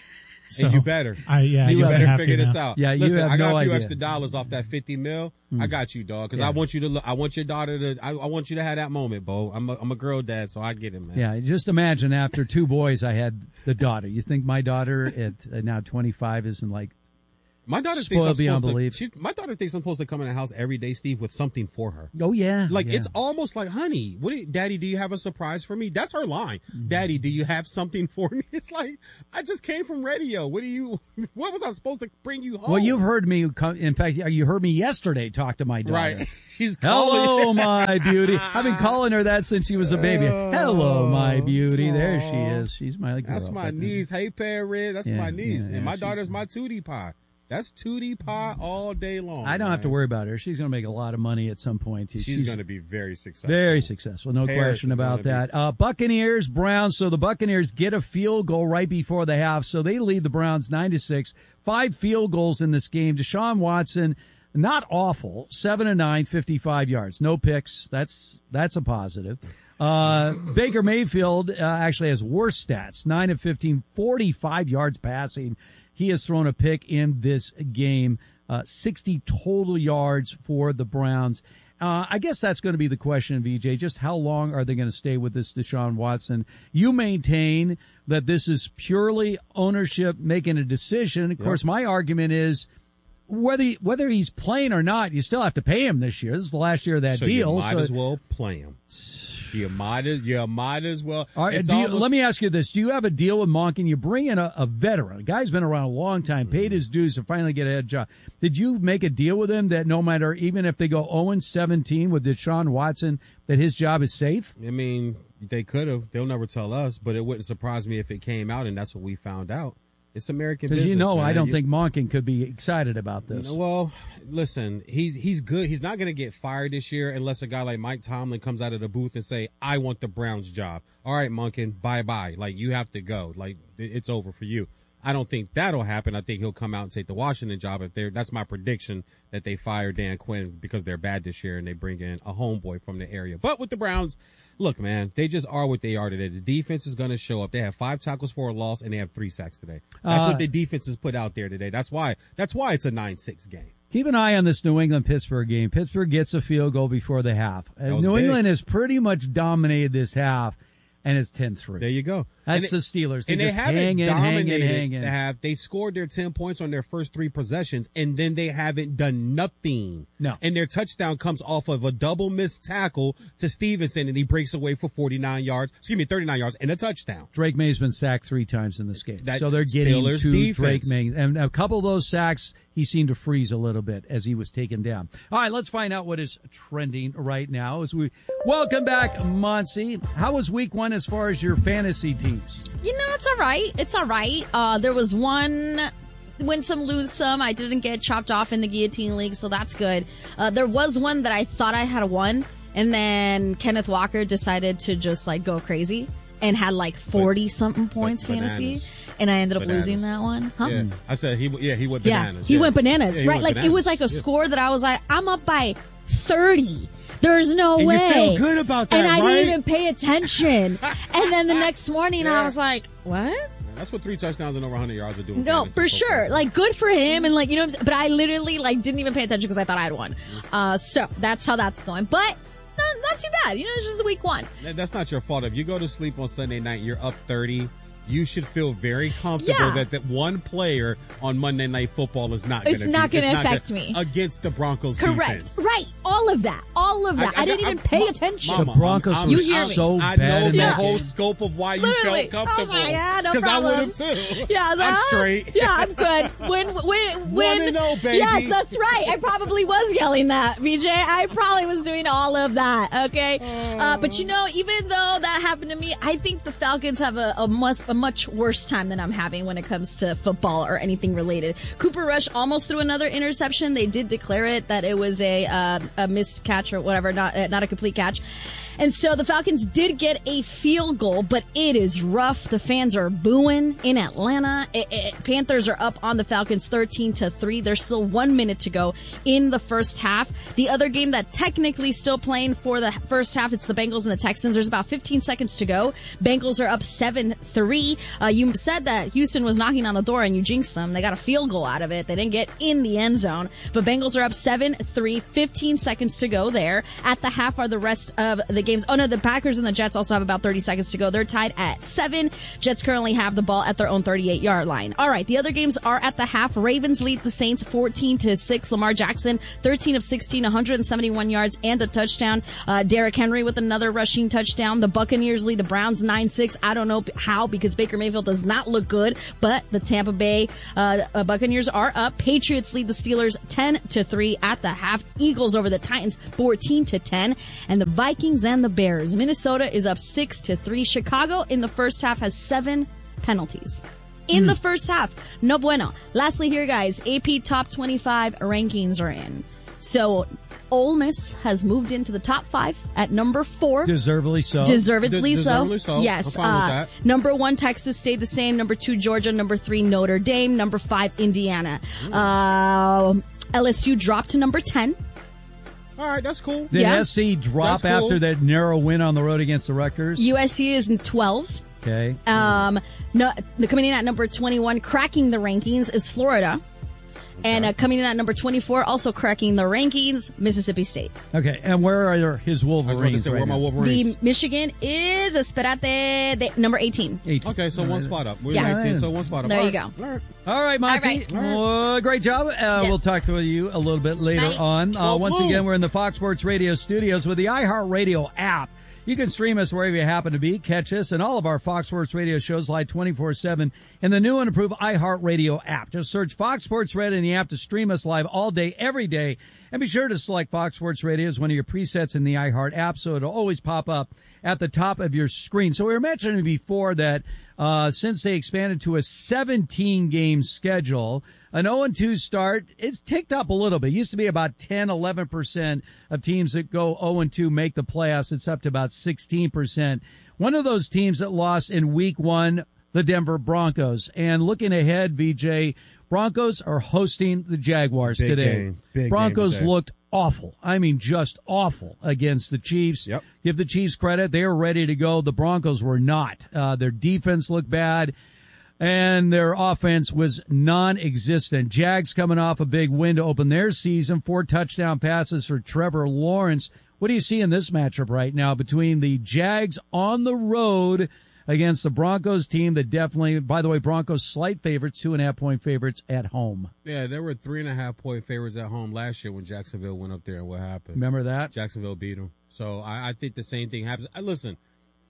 Speaker 7: And you better.
Speaker 1: You
Speaker 7: better figure this out.
Speaker 6: Yeah,
Speaker 7: Listen,
Speaker 6: you have
Speaker 7: I got
Speaker 6: no
Speaker 7: a few
Speaker 6: idea.
Speaker 7: extra dollars off that $50 million. I got you, dog. Because I want you to look. I want your daughter to. I want you to have that moment, Bo. I'm a girl dad, so I get it, man.
Speaker 6: Yeah, just imagine after 2 boys, I had the daughter. You think my daughter at now 25 isn't like
Speaker 7: my daughter thinks
Speaker 6: spoiled beyond belief?
Speaker 7: My daughter thinks I'm supposed to come in the house every day, Steve, with something for her.
Speaker 6: Oh yeah,
Speaker 7: like
Speaker 6: yeah.
Speaker 7: it's almost like, honey, Daddy, do you have a surprise for me? That's her line. Daddy, do you have something for me? It's like, I just came from radio. What was I supposed to bring you home?
Speaker 6: Well, you've heard me. In fact, you heard me yesterday talk to my daughter.
Speaker 7: Right? She's
Speaker 6: hello, my beauty. I've been calling her that since she was a baby. Hello, my beauty. There she is. She's my girl.
Speaker 7: That's my niece. Hey, Perry. That's my niece, and my daughter's my Tootie Pie. That's Tootie Pie all day long.
Speaker 6: I don't have to worry about her. She's going to make a lot of money at some point.
Speaker 7: She's going to be very successful.
Speaker 6: Very successful. No question about that. Buccaneers, Browns. So the Buccaneers get a field goal right before the half. So they lead the Browns 9-6. 5 field goals in this game. Deshaun Watson, not awful. 7-9, 55 yards. No picks. That's a positive. Baker Mayfield actually has worse stats. 9 of 15, 45 yards passing. He has thrown a pick in this game, 60 total yards for the Browns. I guess that's going to be the question, VJ. Just how long are they going to stay with this Deshaun Watson? You maintain that this is purely ownership making a decision. Of course, my argument is whether he's playing or not, you still have to pay him this year. This is the last year of that deal.
Speaker 7: You might as well play him. You might as well.
Speaker 6: All right, let me ask you this. Do you have a deal with Monken? You bring in a veteran. A guy's been around a long time, paid his dues to finally get a head job. Did you make a deal with him that no matter, even if they go 0-17 with Deshaun Watson, that his job is safe?
Speaker 7: I mean, they could have. They'll never tell us, but it wouldn't surprise me if it came out and that's what we found out. It's American business.
Speaker 6: Because
Speaker 7: man.
Speaker 6: I don't think Monken could be excited about this.
Speaker 7: Well, listen, he's good. He's not going to get fired this year unless a guy like Mike Tomlin comes out of the booth and say, I want the Browns job. All right, Monken, bye-bye. Like, you have to go. Like, it's over for you. I don't think that'll happen. I think he'll come out and take the Washington job. That's my prediction, that they fire Dan Quinn because they're bad this year and they bring in a homeboy from the area. But with the Browns, look, man, they just are what they are today. The defense is going to show up. They have 5 tackles for a loss and they have 3 sacks today. That's what the defense has put out there today. That's why it's a 9-6 game.
Speaker 6: Keep an eye on this New England-Pittsburgh game. Pittsburgh gets a field goal before the half. New England has pretty much dominated this half, and it's 10-3.
Speaker 7: There you go.
Speaker 6: That's the Steelers.
Speaker 7: They
Speaker 6: just
Speaker 7: haven't
Speaker 6: hang.
Speaker 7: They scored their 10 points on their first 3 possessions, and then they haven't done nothing.
Speaker 6: No.
Speaker 7: And their touchdown comes off of a double missed tackle to Stevenson, and he breaks away for 39 yards and a touchdown.
Speaker 6: Drake May's been sacked 3 times in this game. So they're getting
Speaker 7: Steelers
Speaker 6: to
Speaker 7: defense.
Speaker 6: Drake May. And a couple of those sacks, he seemed to freeze a little bit as he was taken down. All right, let's find out what is trending right now as we welcome back Monsi. How was week 1 as far as your fantasy teams?
Speaker 2: It's all right. It's all right. There was one win some, lose some. I didn't get chopped off in the Guillotine League, so that's good. There was one that I thought I had won, and then Kenneth Walker decided to just go crazy and had 40-something points fantasy. And I ended up losing that one. Huh?
Speaker 7: Yeah. I said he went bananas.
Speaker 2: He went bananas.
Speaker 7: Yeah,
Speaker 2: right? It was a score that I was I'm up by 30. There's no way.
Speaker 7: You feel good about that,
Speaker 2: and I
Speaker 7: right?
Speaker 2: didn't even pay attention. And then the next morning I was like, what?
Speaker 7: That's what 3 touchdowns and over 100 yards are doing.
Speaker 2: No, for sure. Good for him. And but I literally didn't even pay attention because I thought I had won. So that's how that's going. But not too bad. It's just week 1.
Speaker 7: That's not your fault. If you go to sleep on Sunday night, you're up 30. You should feel very comfortable that one player on Monday Night Football is not going
Speaker 2: to affect me
Speaker 7: against the Broncos.
Speaker 2: Correct.
Speaker 7: Defense.
Speaker 2: Right. All of that. I didn't even pay attention.
Speaker 6: The Broncos were so bad.
Speaker 7: I know
Speaker 6: in
Speaker 7: the
Speaker 6: that
Speaker 7: whole
Speaker 6: game.
Speaker 7: scope of why you
Speaker 2: Literally,
Speaker 7: felt comfortable.
Speaker 2: I was no problem.
Speaker 7: I would have too.
Speaker 2: Yeah,
Speaker 7: I'm straight.
Speaker 2: Yeah, I'm good. Win.
Speaker 7: 1-0, baby.
Speaker 2: Yes, that's right. I probably was yelling that, BJ. I probably was doing all of that. Okay. But even though that happened to me, I think the Falcons have a much worse time than I'm having when it comes to football or anything related. Cooper Rush almost threw another interception. They did declare it that it was a missed catch or whatever, not a complete catch. And so the Falcons did get a field goal, but it is rough. The fans are booing in Atlanta. Panthers are up on the Falcons 13-3. There's still 1 minute to go in the first half. The other game that technically still playing for the first half, it's the Bengals and the Texans. There's about 15 seconds to go. Bengals are up 7-3. Cincy. You said that Houston was knocking on the door and you jinxed them. They got a field goal out of it. They didn't get in the end zone. But Bengals are up 7-3, 15 seconds to go there. At the half are the rest of the games. Oh, no, the Packers and the Jets also have about 30 seconds to go. They're tied at 7. Jets currently have the ball at their own 38-yard line. All right, the other games are at the half. Ravens lead the Saints 14-6. Lamar Jackson, 13 of 16, 171 yards and a touchdown. Derrick Henry with another rushing touchdown. The Buccaneers lead the Browns 9-6. I don't know how, because Baker Mayfield does not look good, but the Tampa Bay Buccaneers are up. Patriots lead the Steelers 10-3 at the half. Eagles over the Titans 14-10. And the Vikings and the Bears. Minnesota is up 6-3. Chicago in the first half has 7 penalties. In the first half. No bueno. Lastly here, guys, AP Top 25 rankings are in. So Ole Miss has moved into the top 5 at number 4.
Speaker 6: Deservedly so.
Speaker 2: Deservedly so.
Speaker 7: I'm
Speaker 2: Yes.
Speaker 7: fine with that.
Speaker 2: Number 1, Texas stayed the same. Number 2, Georgia. Number 3, Notre Dame. Number 5, Indiana. LSU dropped to number 10.
Speaker 7: All right, that's cool.
Speaker 6: Did SC drop after that narrow win on the road against the Rutgers?
Speaker 2: USC is in 12.
Speaker 6: Okay.
Speaker 2: No, coming in at number 21, cracking the rankings, is Florida. And coming in at number 24, also cracking the rankings, Mississippi State.
Speaker 6: Okay, and where are his Wolverines
Speaker 7: where are my
Speaker 6: now?
Speaker 7: Wolverines?
Speaker 2: The Michigan is, number 18.
Speaker 7: Okay, so one spot up. We're
Speaker 2: Yeah.
Speaker 7: 19, so one spot up.
Speaker 2: There
Speaker 7: All
Speaker 2: you
Speaker 7: right.
Speaker 2: go.
Speaker 6: All right, Monty. Well, great job. We'll talk to you a little bit later on. Once again, we're in the Fox Sports Radio studios with the iHeartRadio app. You can stream us wherever you happen to be. Catch us and all of our Fox Sports Radio shows live 24/7 in the new and improved iHeartRadio app. Just search Fox Sports Radio in the app to stream us live all day, every day. And be sure to select Fox Sports Radio as one of your presets in the iHeart app, so it'll always pop up at the top of your screen. So we were mentioning before that since they expanded to a 17-game schedule, an 0-2 start, it's ticked up a little bit. It used to be about 10, 11% of teams that go 0-2 make the playoffs. It's up to about 16%. One of those teams that lost in week 1, the Denver Broncos. And looking ahead, VJ, Broncos are hosting the Jaguars today. Broncos looked awful. I mean, just awful against the Chiefs.
Speaker 7: Yep.
Speaker 6: Give the Chiefs credit. They were ready to go. The Broncos were not. Their defense looked bad, and their offense was non-existent. Jags coming off a big win to open their season. 4 touchdown passes for Trevor Lawrence. What do you see in this matchup right now between the Jags on the road against the Broncos team that definitely, by the way, Broncos slight favorites, 2.5-point favorites at home.
Speaker 7: Yeah, there were 3.5-point favorites at home last year when Jacksonville went up there, and what happened?
Speaker 6: Remember that?
Speaker 7: Jacksonville beat them. So I think the same thing happens. Listen,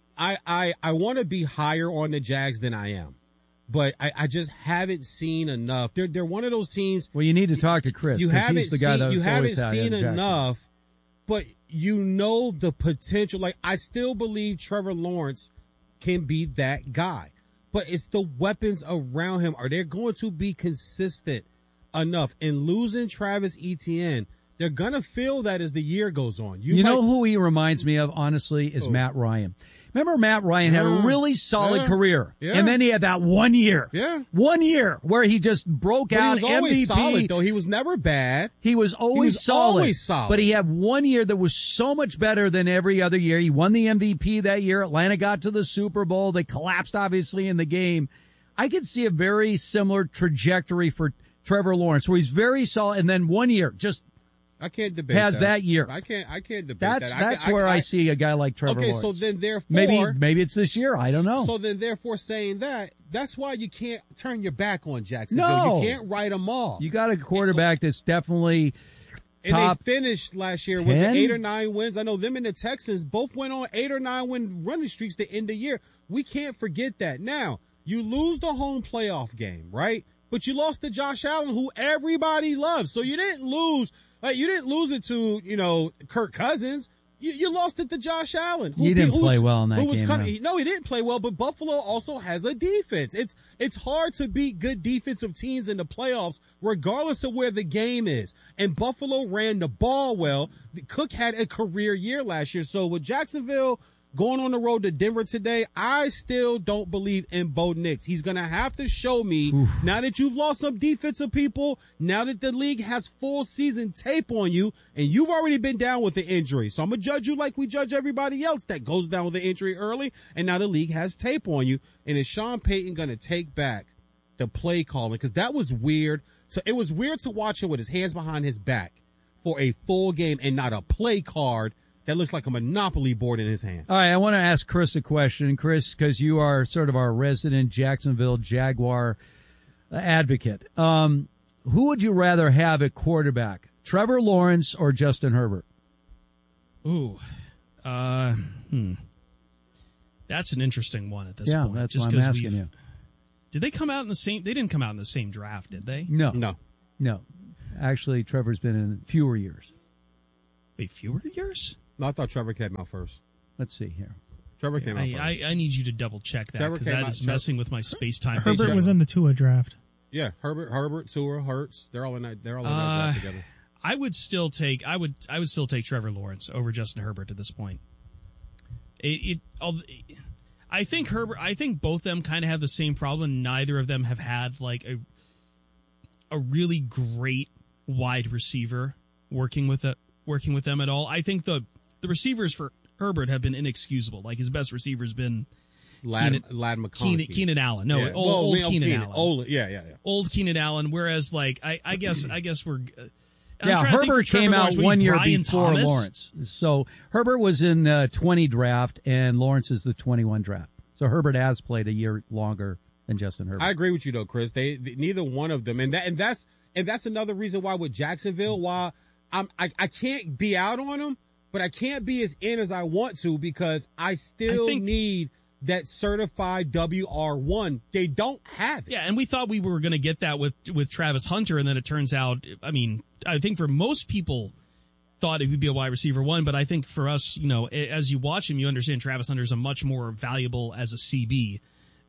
Speaker 7: I want to be higher on the Jags than I am, but I just haven't seen enough. They're one of those teams.
Speaker 6: Well, you need to talk to Chris.
Speaker 7: You haven't
Speaker 6: he's the guy
Speaker 7: seen, you haven't seen
Speaker 6: enough.
Speaker 7: enough, but you know the potential. Like, I still believe Trevor Lawrence can be that guy, but it's the weapons around him. Are they going to be consistent enough? And losing Travis Etienne, they're going to feel that as the year goes on. You
Speaker 6: know who he reminds me of, honestly, is Matt Ryan. Remember, Matt Ryan had a really solid career, and then he had that 1 year.
Speaker 7: Yeah.
Speaker 6: 1 year where he just broke out
Speaker 7: He was always
Speaker 6: MVP.
Speaker 7: solid, though. He was never bad.
Speaker 6: He was always solid. But he had 1 year that was so much better than every other year. He won the MVP that year. Atlanta got to the Super Bowl. They collapsed, obviously, in the game. I could see a very similar trajectory for Trevor Lawrence, where he's very solid, and then 1 year just
Speaker 7: I can't debate
Speaker 6: has that year.
Speaker 7: I can't debate
Speaker 6: that's
Speaker 7: that.
Speaker 6: That's where I see a guy like Trevor Lawrence.
Speaker 7: Okay, so then therefore
Speaker 6: maybe it's this year. I don't know.
Speaker 7: So then therefore saying that's why you can't turn your back on Jacksonville.
Speaker 6: No.
Speaker 7: You can't write them off.
Speaker 6: You got a quarterback that's definitely
Speaker 7: and
Speaker 6: top
Speaker 7: they finished last year
Speaker 6: 10?
Speaker 7: with 8 or 9 wins. I know them and the Texans both went on 8 or 9 win running streaks to end the year. We can't forget that. Now, you lose the home playoff game, right? But you lost to Josh Allen, who everybody loves. So you didn't lose. You didn't lose it to, Kirk Cousins. You lost it to Josh Allen.
Speaker 6: He didn't play well in that game.
Speaker 7: No, he didn't play well, but Buffalo also has a defense. It's hard to beat good defensive teams in the playoffs, regardless of where the game is. And Buffalo ran the ball well. Cook had a career year last year. So with Jacksonville going on the road to Denver today, I still don't believe in Bo Nix. He's going to have to show me, now that you've lost some defensive people, now that the league has full season tape on you, and you've already been down with the injury. So I'm going to judge you like we judge everybody else that goes down with the injury early, and now the league has tape on you. And is Sean Payton going to take back the play calling? Because that was weird. So it was weird to watch him with his hands behind his back for a full game and not a play card that looks like a Monopoly board in his hand.
Speaker 6: All right, I want to ask Chris a question. Chris, because you are sort of our resident Jacksonville Jaguar advocate. Who would you rather have at quarterback, Trevor Lawrence or Justin Herbert?
Speaker 4: Ooh. That's an interesting one at this point.
Speaker 6: Yeah, that's why I'm asking you.
Speaker 4: Did they come out in the same? They didn't come out in the same draft, did they?
Speaker 6: No. Actually, Trevor's been in fewer years.
Speaker 4: Wait, fewer years?
Speaker 7: No, I thought Trevor came out first.
Speaker 6: Let's see here.
Speaker 7: Trevor came out first.
Speaker 4: I need you to double check that because that is messing with my space-time.
Speaker 1: Herbert was in the Tua draft.
Speaker 7: Yeah, Herbert, Tua, Hurts. They're all in that draft together.
Speaker 4: I would still take Trevor Lawrence over Justin Herbert at this point. I think both of them kind of have the same problem. Neither of them have had like a really great wide receiver working with them at all. I think the receivers for Herbert have been inexcusable. Like his best receiver has been
Speaker 7: Ladd McConkey.
Speaker 4: Keenan Allen. No,
Speaker 7: yeah.
Speaker 4: old Keenan Allen.
Speaker 7: Old
Speaker 4: Keenan Allen. Whereas, like, I guess we're.
Speaker 6: Herbert came out 1 year
Speaker 4: Brian
Speaker 6: before
Speaker 4: Thomas.
Speaker 6: Lawrence. So Herbert was in the 20 draft, and Lawrence is the 21 draft. So Herbert has played a year longer than Justin Herbert.
Speaker 7: I agree with you though, Chris. They neither one of them, and that's another reason why with Jacksonville, why I can't be out on them, but I can't be as in as I want to because I think need that certified WR1. They don't have it.
Speaker 4: Yeah, and we thought we were going to get that with Travis Hunter, and then it turns out, I mean, I think for most people thought it would be a wide receiver one, but I think for us, you know, as you watch him, you understand Travis Hunter is a much more valuable as a CB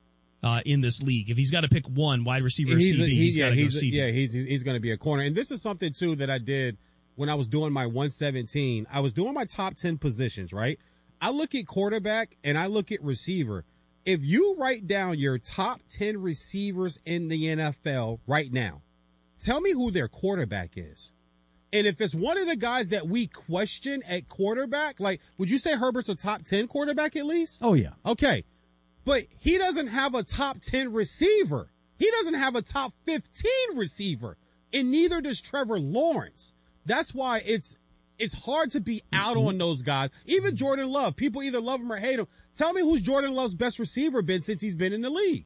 Speaker 4: in this league. If he's got to pick one wide receiver CB, he's got to go CB.
Speaker 7: Yeah, he's going to be a corner. And this is something, too, that I did when I was doing my 117. I was doing my top 10 positions, right? I look at quarterback and I look at receiver. If you write down your top 10 receivers in the NFL right now, tell me who their quarterback is. And if it's one of the guys that we question at quarterback, like, would you say Herbert's a top 10 quarterback at least?
Speaker 6: Oh, yeah.
Speaker 7: Okay. But he doesn't have a top 10 receiver. He doesn't have a top 15 receiver. And neither does Trevor Lawrence. That's why it's hard to be out on those guys. Even Jordan Love. People either love him or hate him. Tell me who's Jordan Love's best receiver been since he's been in the league.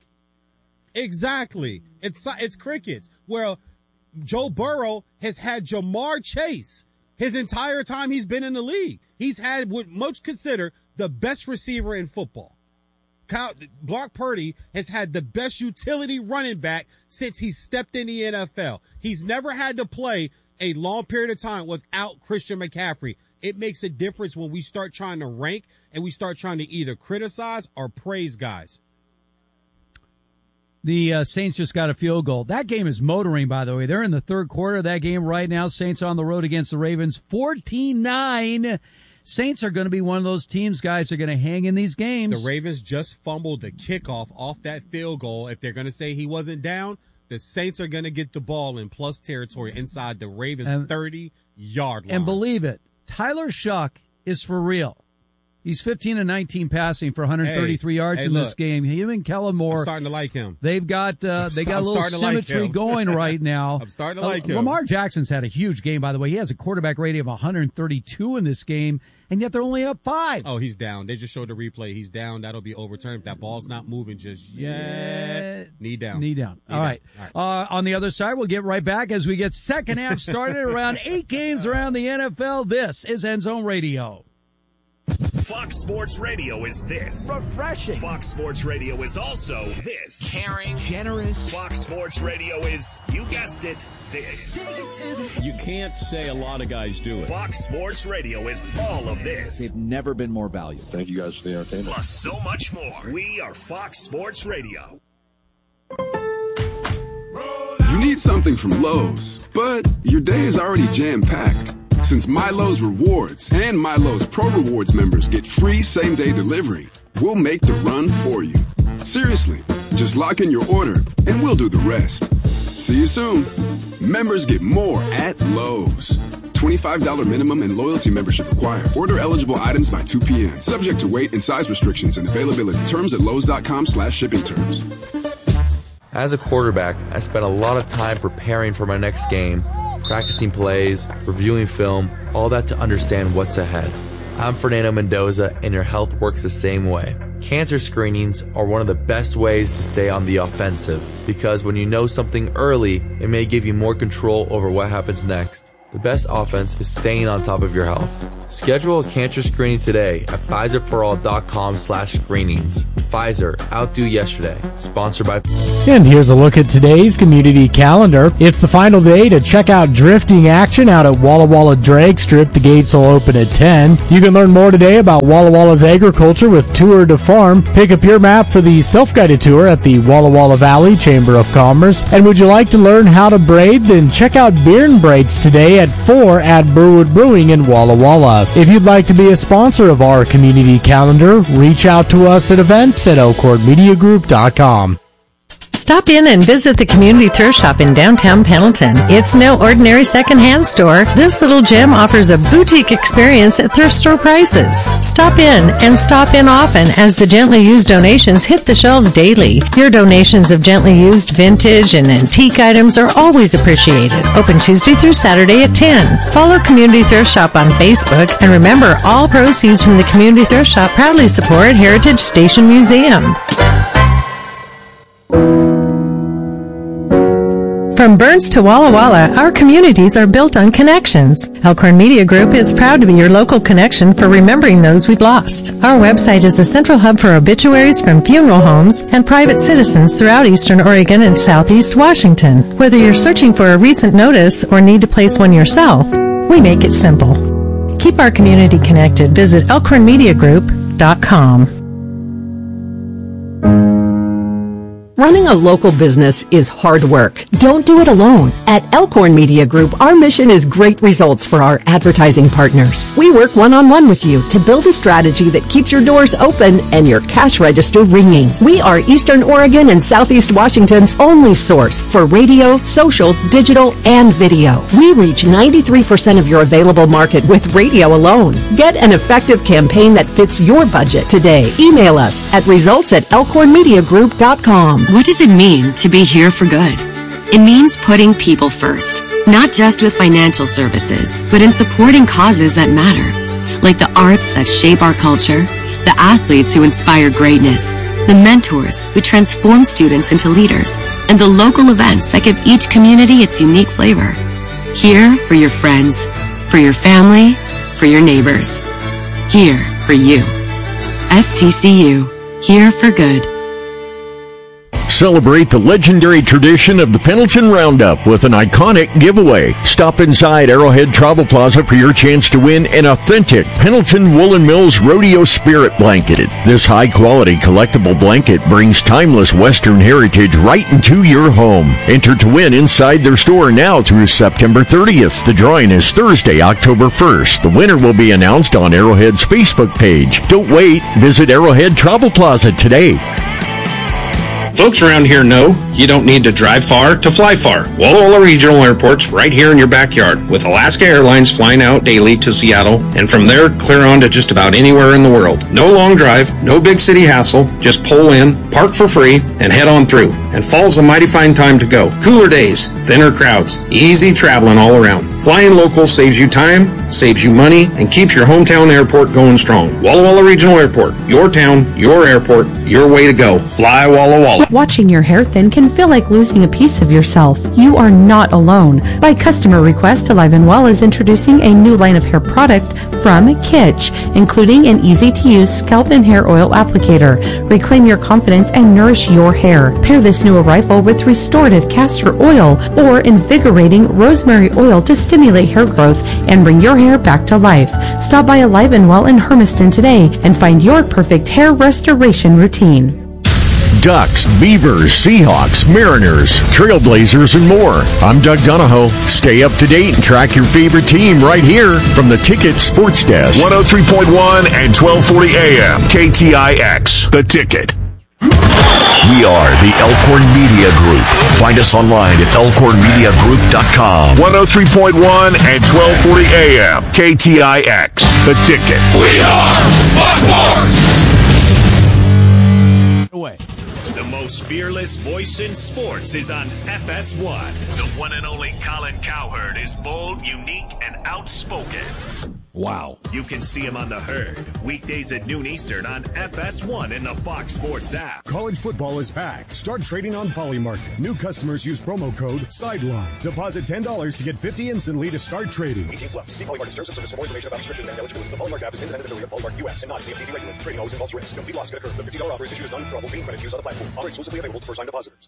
Speaker 7: Exactly. It's crickets. Well, Joe Burrow has had Jamar Chase his entire time he's been in the league. He's had what most consider the best receiver in football. Brock Purdy has had the best utility running back since he stepped in the NFL. He's never had to play a long period of time without Christian McCaffrey. It makes a difference when we start trying to rank and we start trying to either criticize or praise guys.
Speaker 6: The Saints just got a field goal. That game is motoring, by the way. They're in the third quarter of that game right now. Saints on the road against the Ravens, 14-9. Saints are going to be one of those teams, guys, are going to hang in these games.
Speaker 7: The Ravens just fumbled the kickoff off that field goal. If they're going to say he wasn't down, the Saints are going to get the ball in plus territory inside the Ravens' 30-yard line.
Speaker 6: And believe it, Tyler Shuck is for real. He's 15 and 19 passing for 133 yards in this game. Him and Kellen Moore.
Speaker 7: I'm starting to like him.
Speaker 6: They've got a little symmetry going right now.
Speaker 7: I'm starting to like him.
Speaker 6: Lamar Jackson's had a huge game, by the way. He has a quarterback rating of 132 in this game, and yet they're only up 5.
Speaker 7: Oh, he's down. They just showed the replay. He's down. That'll be overturned. If that ball's not moving just yet. Knee down.
Speaker 6: All right. On the other side, we'll get right back as we get second half started around 8 games around the NFL. This is End Zone Radio.
Speaker 3: Fox Sports Radio is this.
Speaker 5: Refreshing.
Speaker 3: Fox Sports Radio is also this.
Speaker 5: Caring. Generous.
Speaker 3: Fox Sports Radio is, you guessed it, this.
Speaker 21: You can't say a lot of guys do it.
Speaker 3: Fox Sports Radio is all of this.
Speaker 5: They've never been more valuable.
Speaker 21: Thank you guys for the entertainment.
Speaker 3: Plus so much more. We are Fox Sports Radio.
Speaker 8: You need something from Lowe's, but your day is already jam-packed. Since Milo's Rewards and Milo's Pro Rewards members get free same-day delivery, we'll make the run for you. Seriously, just lock in your order and we'll do the rest. See you soon. Members get more at Lowe's. $25 minimum and loyalty membership required. Order eligible items by 2 p.m. Subject to weight and size restrictions and availability. Terms at Lowe's.com/shipping terms.
Speaker 9: As a quarterback, I spent a lot of time preparing for my next game, practicing plays, reviewing film, all that to understand what's ahead. I'm Fernando Mendoza, and your health works the same way. Cancer screenings are one of the best ways to stay on the offensive, because when you know something early, it may give you more control over what happens next. The best offense is staying on top of your health. Schedule a cancer screening today at Pfizerforall.com/screenings. Pfizer, outdo yesterday. Sponsored by...
Speaker 11: And here's a look at today's community calendar. It's the final day to check out drifting action out at Walla Walla Drag Strip. The gates will open at 10. You can learn more today about Walla Walla's agriculture with Tour de Farm. Pick up your map for the self-guided tour at the Walla Walla Valley Chamber of Commerce. And would you like to learn how to braid? Then check out Beer and Braids today at 4 at Burwood Brewing in Walla Walla. If you'd like to be a sponsor of our community calendar, reach out to us at events at elkhornmediagroup.com.
Speaker 12: Stop in and visit the Community Thrift Shop in downtown Pendleton. It's no ordinary secondhand store. This little gem offers a boutique experience at thrift store prices. Stop in and stop in often as the gently used donations hit the shelves daily. Your donations of gently used vintage and antique items are always appreciated. Open Tuesday through Saturday at 10. Follow Community Thrift Shop on Facebook, and remember, all proceeds from the Community Thrift Shop proudly support Heritage Station Museum. From Burns to Walla Walla, our communities are built on connections. Elkhorn Media Group is proud to be your local connection for remembering those we've lost. Our website is the central hub for obituaries from funeral homes and private citizens throughout Eastern Oregon and Southeast Washington. Whether you're searching for a recent notice or need to place one yourself, we make it simple. Keep our community connected. Visit elkhornmediagroup.com.
Speaker 13: Running a local business is hard work. Don't do it alone. At Elkhorn Media Group, our mission is great results for our advertising partners. We work one-on-one with you to build a strategy that keeps your doors open and your cash register ringing. We are Eastern Oregon and Southeast Washington's only source for radio, social, digital, and video. We reach 93% of your available market with radio alone. Get an effective campaign that fits your budget today. Email us at results@elkhornmediagroup.com.
Speaker 14: What does it mean to be here for good? It means putting people first, not just with financial services, but in supporting causes that matter, like the arts that shape our culture, the athletes who inspire greatness, the mentors who transform students into leaders, and the local events that give each community its unique flavor. Here for your friends, for your family, for your neighbors. Here for you. STCU, here for good.
Speaker 15: Celebrate the legendary tradition of the Pendleton Roundup with an iconic giveaway. Stop inside Arrowhead Travel Plaza for your chance to win an authentic Pendleton Woolen Mills Rodeo Spirit blanket. This high-quality collectible blanket brings timeless Western heritage right into your home. Enter to win inside their store now through September 30th. The drawing is Thursday, October 1st. The winner will be announced on Arrowhead's Facebook page. Don't wait. Visit Arrowhead Travel Plaza today.
Speaker 17: Folks around here know you don't need to drive far to fly far. Walla Walla Regional Airport's right here in your backyard, with Alaska Airlines flying out daily to Seattle, and from there clear on to just about anywhere in the world. No long drive, no big city hassle, just pull in, park for free, and head on through. And fall's a mighty fine time to go. Cooler days, thinner crowds, easy traveling all around. Flying local saves you time, saves you money, and keeps your hometown airport going strong. Walla Walla Regional Airport, your town, your airport, your way to go. Fly Walla Walla.
Speaker 29: Watching your hair thin can feel like losing a piece of yourself. You are not alone. By customer request, Alive and Well is introducing a new line of hair product from Kitsch, including an easy-to-use scalp and hair oil applicator. Reclaim your confidence and nourish your hair. Pair this new arrival with restorative castor oil or invigorating rosemary oil to stimulate hair growth and bring your hair back to life. Stop by Alive and Well in Hermiston today and find your perfect hair restoration routine.
Speaker 15: Ducks, Beavers, Seahawks, Mariners, Trailblazers, and more. I'm Doug Donahoe. Stay up to date and track your favorite team right here from the Ticket Sports Desk.
Speaker 3: 103.1 and 1240 AM. KTIX. The Ticket.
Speaker 10: We are the Elkhorn Media Group. Find us online at elkhornmediagroup.com.
Speaker 3: 103.1 and 1240 AM. KTIX. The Ticket.
Speaker 10: We are Fox Sports!
Speaker 3: Away. The most fearless voice in sports is on FS1. The one and only Colin Cowherd is bold, unique, and outspoken.
Speaker 21: Wow.
Speaker 3: You can see him on The Herd, weekdays at noon Eastern on FS1 in the Fox Sports app.
Speaker 16: College football is back. Start trading on Polymarket. New customers use promo code SIDELINE. Deposit $10 to get $50 instantly to start trading.
Speaker 18: 18 plus. See Polymarket terms and service for more information about restrictions and eligibility. The Polymarket app is independent affiliate of Polymarket US and not CFTC regulated. Trading always involves risk. Complete loss could occur. The $50 offer is issued as non-withdrawable fee credit used on the platform. Offer exclusively available to first-time depositors.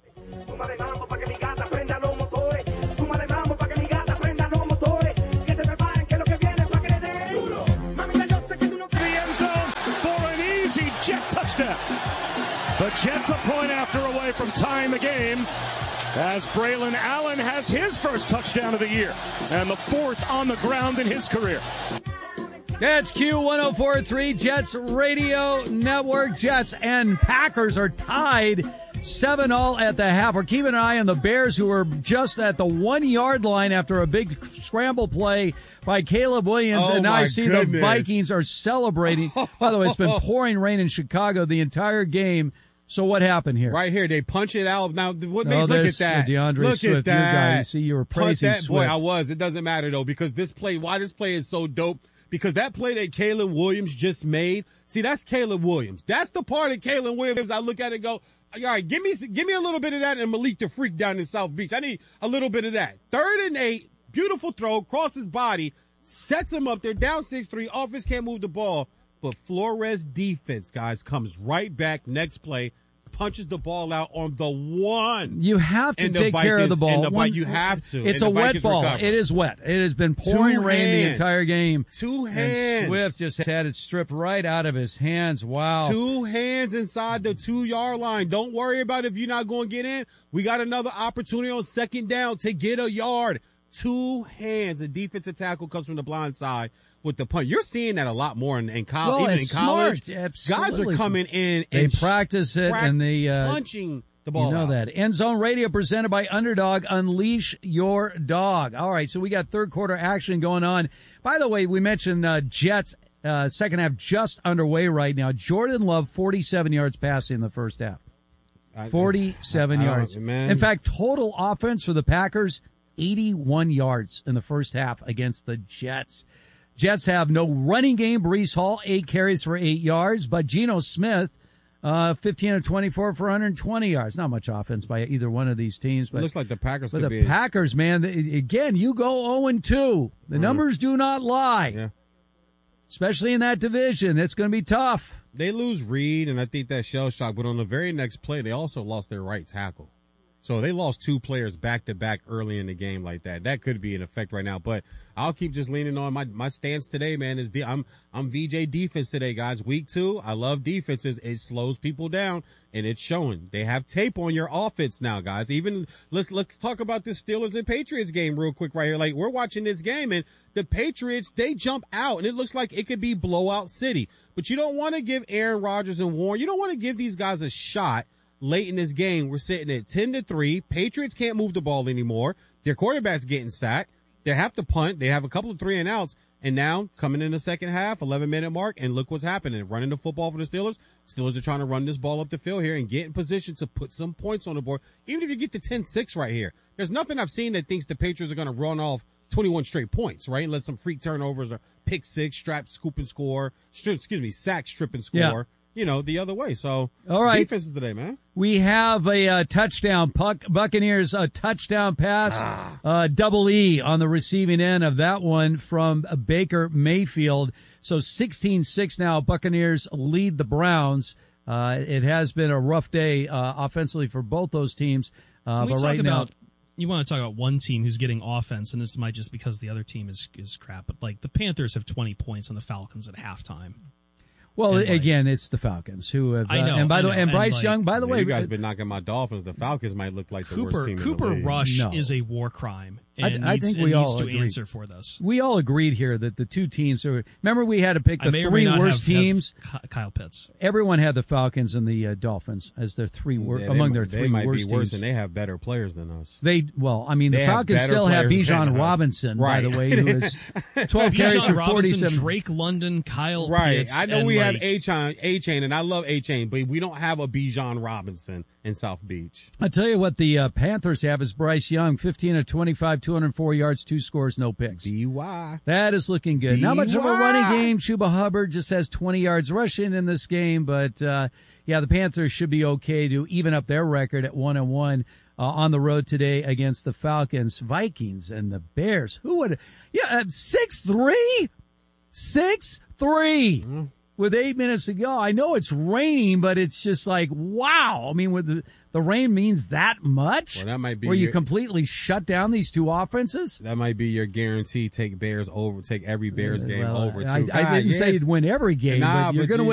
Speaker 19: The Jets a point after away from tying the game as Braylon Allen has his first touchdown of the year and the fourth on the ground in his career.
Speaker 6: That's Q1043 Jets Radio Network. Jets and Packers are tied 7-all at the half. We're keeping an eye on the Bears, who are just at the 1-yard line after a big scramble play by Caleb Williams. And now I see the Vikings are celebrating. By the way, it's been pouring rain in Chicago the entire game. So what happened here?
Speaker 7: Right here, they punch it out. Now, what made, look at that.
Speaker 6: DeAndre
Speaker 7: look
Speaker 6: Swift,
Speaker 7: at that.
Speaker 6: Your guy. You see, you were praising
Speaker 7: that.
Speaker 6: Swift.
Speaker 7: Boy, I was. It doesn't matter, though, because why this play is so dope, because that play that Caleb Williams just made, see, that's Caleb Williams. That's the part of Caleb Williams I look at it and go, all right, give me a little bit of that and Malik the Freak down in South Beach. I need a little bit of that. 3rd and 8, beautiful throw, cross his body, sets him up there, down 6-3, offense can't move the ball, but Flores defense, guys, comes right back next play, punches the ball out on the one.
Speaker 6: You have to take care of the ball.
Speaker 7: You have to.
Speaker 6: It's a wet ball. Recover. It is wet. It has been pouring rain the entire game.
Speaker 7: 2 hands.
Speaker 6: And Swift just had it stripped right out of his hands. Wow.
Speaker 7: 2 hands inside the 2-yard line. Don't worry about if you're not going to get in. We got another opportunity on 2nd down to get a yard. 2 hands. A defensive tackle comes from the blind side with the punt. You're seeing that a lot more in college.
Speaker 6: Well,
Speaker 7: even in college,
Speaker 6: guys
Speaker 7: are coming in
Speaker 6: and
Speaker 7: they
Speaker 6: practice it and they
Speaker 7: punching the ball.
Speaker 6: You know
Speaker 7: out.
Speaker 6: that. End Zone Radio presented by Underdog. Unleash your dog. All right, so we got third quarter action going on. By the way, we mentioned Jets second half just underway right now. Jordan Love 47 yards passing in the first half. 47 yards. In fact, total offense for the Packers 81 yards in the first half against the Jets. Jets have no running game. Breece Hall, 8 carries for 8 yards, but Geno Smith, 15 of 24 for 120 yards. Not much offense by either one of these teams. But
Speaker 7: it looks like the Packers
Speaker 6: could be. But the Packers, man, again, you go 0-2. The numbers do not lie.
Speaker 7: Yeah.
Speaker 6: Especially in that division. It's going to be tough.
Speaker 7: They lose Reed, and I think that's shell shock, but on the very next play, they also lost their right tackle. So they lost 2 players back-to-back early in the game like that. That could be in effect right now. But I'll keep just leaning on my stance today, man. I'm VJ defense today, guys. Week 2, I love defenses. It slows people down, and it's showing. They have tape on your offense now, guys. Even let's talk about this Steelers and Patriots game real quick right here. Like, we're watching this game, and the Patriots, they jump out, and it looks like it could be blowout city. But you don't want to give Aaron Rodgers and Warren, you don't want to give these guys a shot. Late in this game, we're sitting at 10-3. Patriots can't move the ball anymore. Their quarterback's getting sacked. They have to punt. They have a couple of 3-and-outs. And now, coming in the second half, 11-minute mark, and look what's happening. Running the football for the Steelers. Steelers are trying to run this ball up the field here and get in position to put some points on the board. Even if you get to 10-6 right here. There's nothing I've seen that thinks the Patriots are going to run off 21 straight points, right? Unless some freak turnovers or pick six, strap, scoop, and score. Sack, strip, and score.
Speaker 6: Yeah.
Speaker 7: You know, the other way. So,
Speaker 6: all right.
Speaker 7: Defenses today, man.
Speaker 6: We have a touchdown. Buccaneers a touchdown pass. Double E on the receiving end of that one from Baker Mayfield. So 16-6 now. Buccaneers lead the Browns. It has been a rough day offensively for both those teams.
Speaker 4: Can we
Speaker 6: but
Speaker 4: talk
Speaker 6: right
Speaker 4: about,
Speaker 6: now,
Speaker 4: you want to talk about one team who's getting offense, and this might just because the other team is crap. But like the Panthers have 20 points on the Falcons at halftime.
Speaker 6: Well, again, it's the Falcons who have.
Speaker 4: I know.
Speaker 6: And by the way, and Bryce
Speaker 4: like,
Speaker 6: Young. By the way,
Speaker 7: you guys been knocking my Dolphins. The Falcons might look like the worst team in the league.
Speaker 4: Cooper Rush is a war crime. And
Speaker 6: I think we all
Speaker 4: needs to
Speaker 6: agreed.
Speaker 4: answer for this.
Speaker 6: We all agreed here that the two teams are. Remember, we had to pick the
Speaker 4: three
Speaker 6: worst teams.
Speaker 4: Kyle Pitts.
Speaker 6: Everyone had the Falcons and the Dolphins as their among their three worst teams.
Speaker 7: They might be worse, and they have better players than us.
Speaker 6: The Falcons still have Bijan Robinson, by the way, who is 12 carries for 47.
Speaker 4: Drake London, Kyle
Speaker 7: Pitts.
Speaker 4: I
Speaker 7: know we have A-Chain, and I love A-Chain, but we don't have a Bijan Robinson in South Beach.
Speaker 6: I'll tell you what the Panthers have is Bryce Young, 15 of 25, 204 yards, 2 scores, no picks.
Speaker 7: DY.
Speaker 6: That is looking good. Not much of a running game. Chuba Hubbard just has 20 yards rushing in this game, but the Panthers should be okay to even up their record at 1-1 on the road today against the Falcons, Vikings, and the Bears. Who would? 6-3? 6-3 with 8 minutes to go. I know it's raining, but it's just like, wow. I mean, with the rain means that much?
Speaker 7: Well, that might be
Speaker 6: where you completely shut down these two offenses?
Speaker 7: That might be your guarantee. Take every Bears game over, too.
Speaker 6: I didn't say you'd win every game, but you're going to win.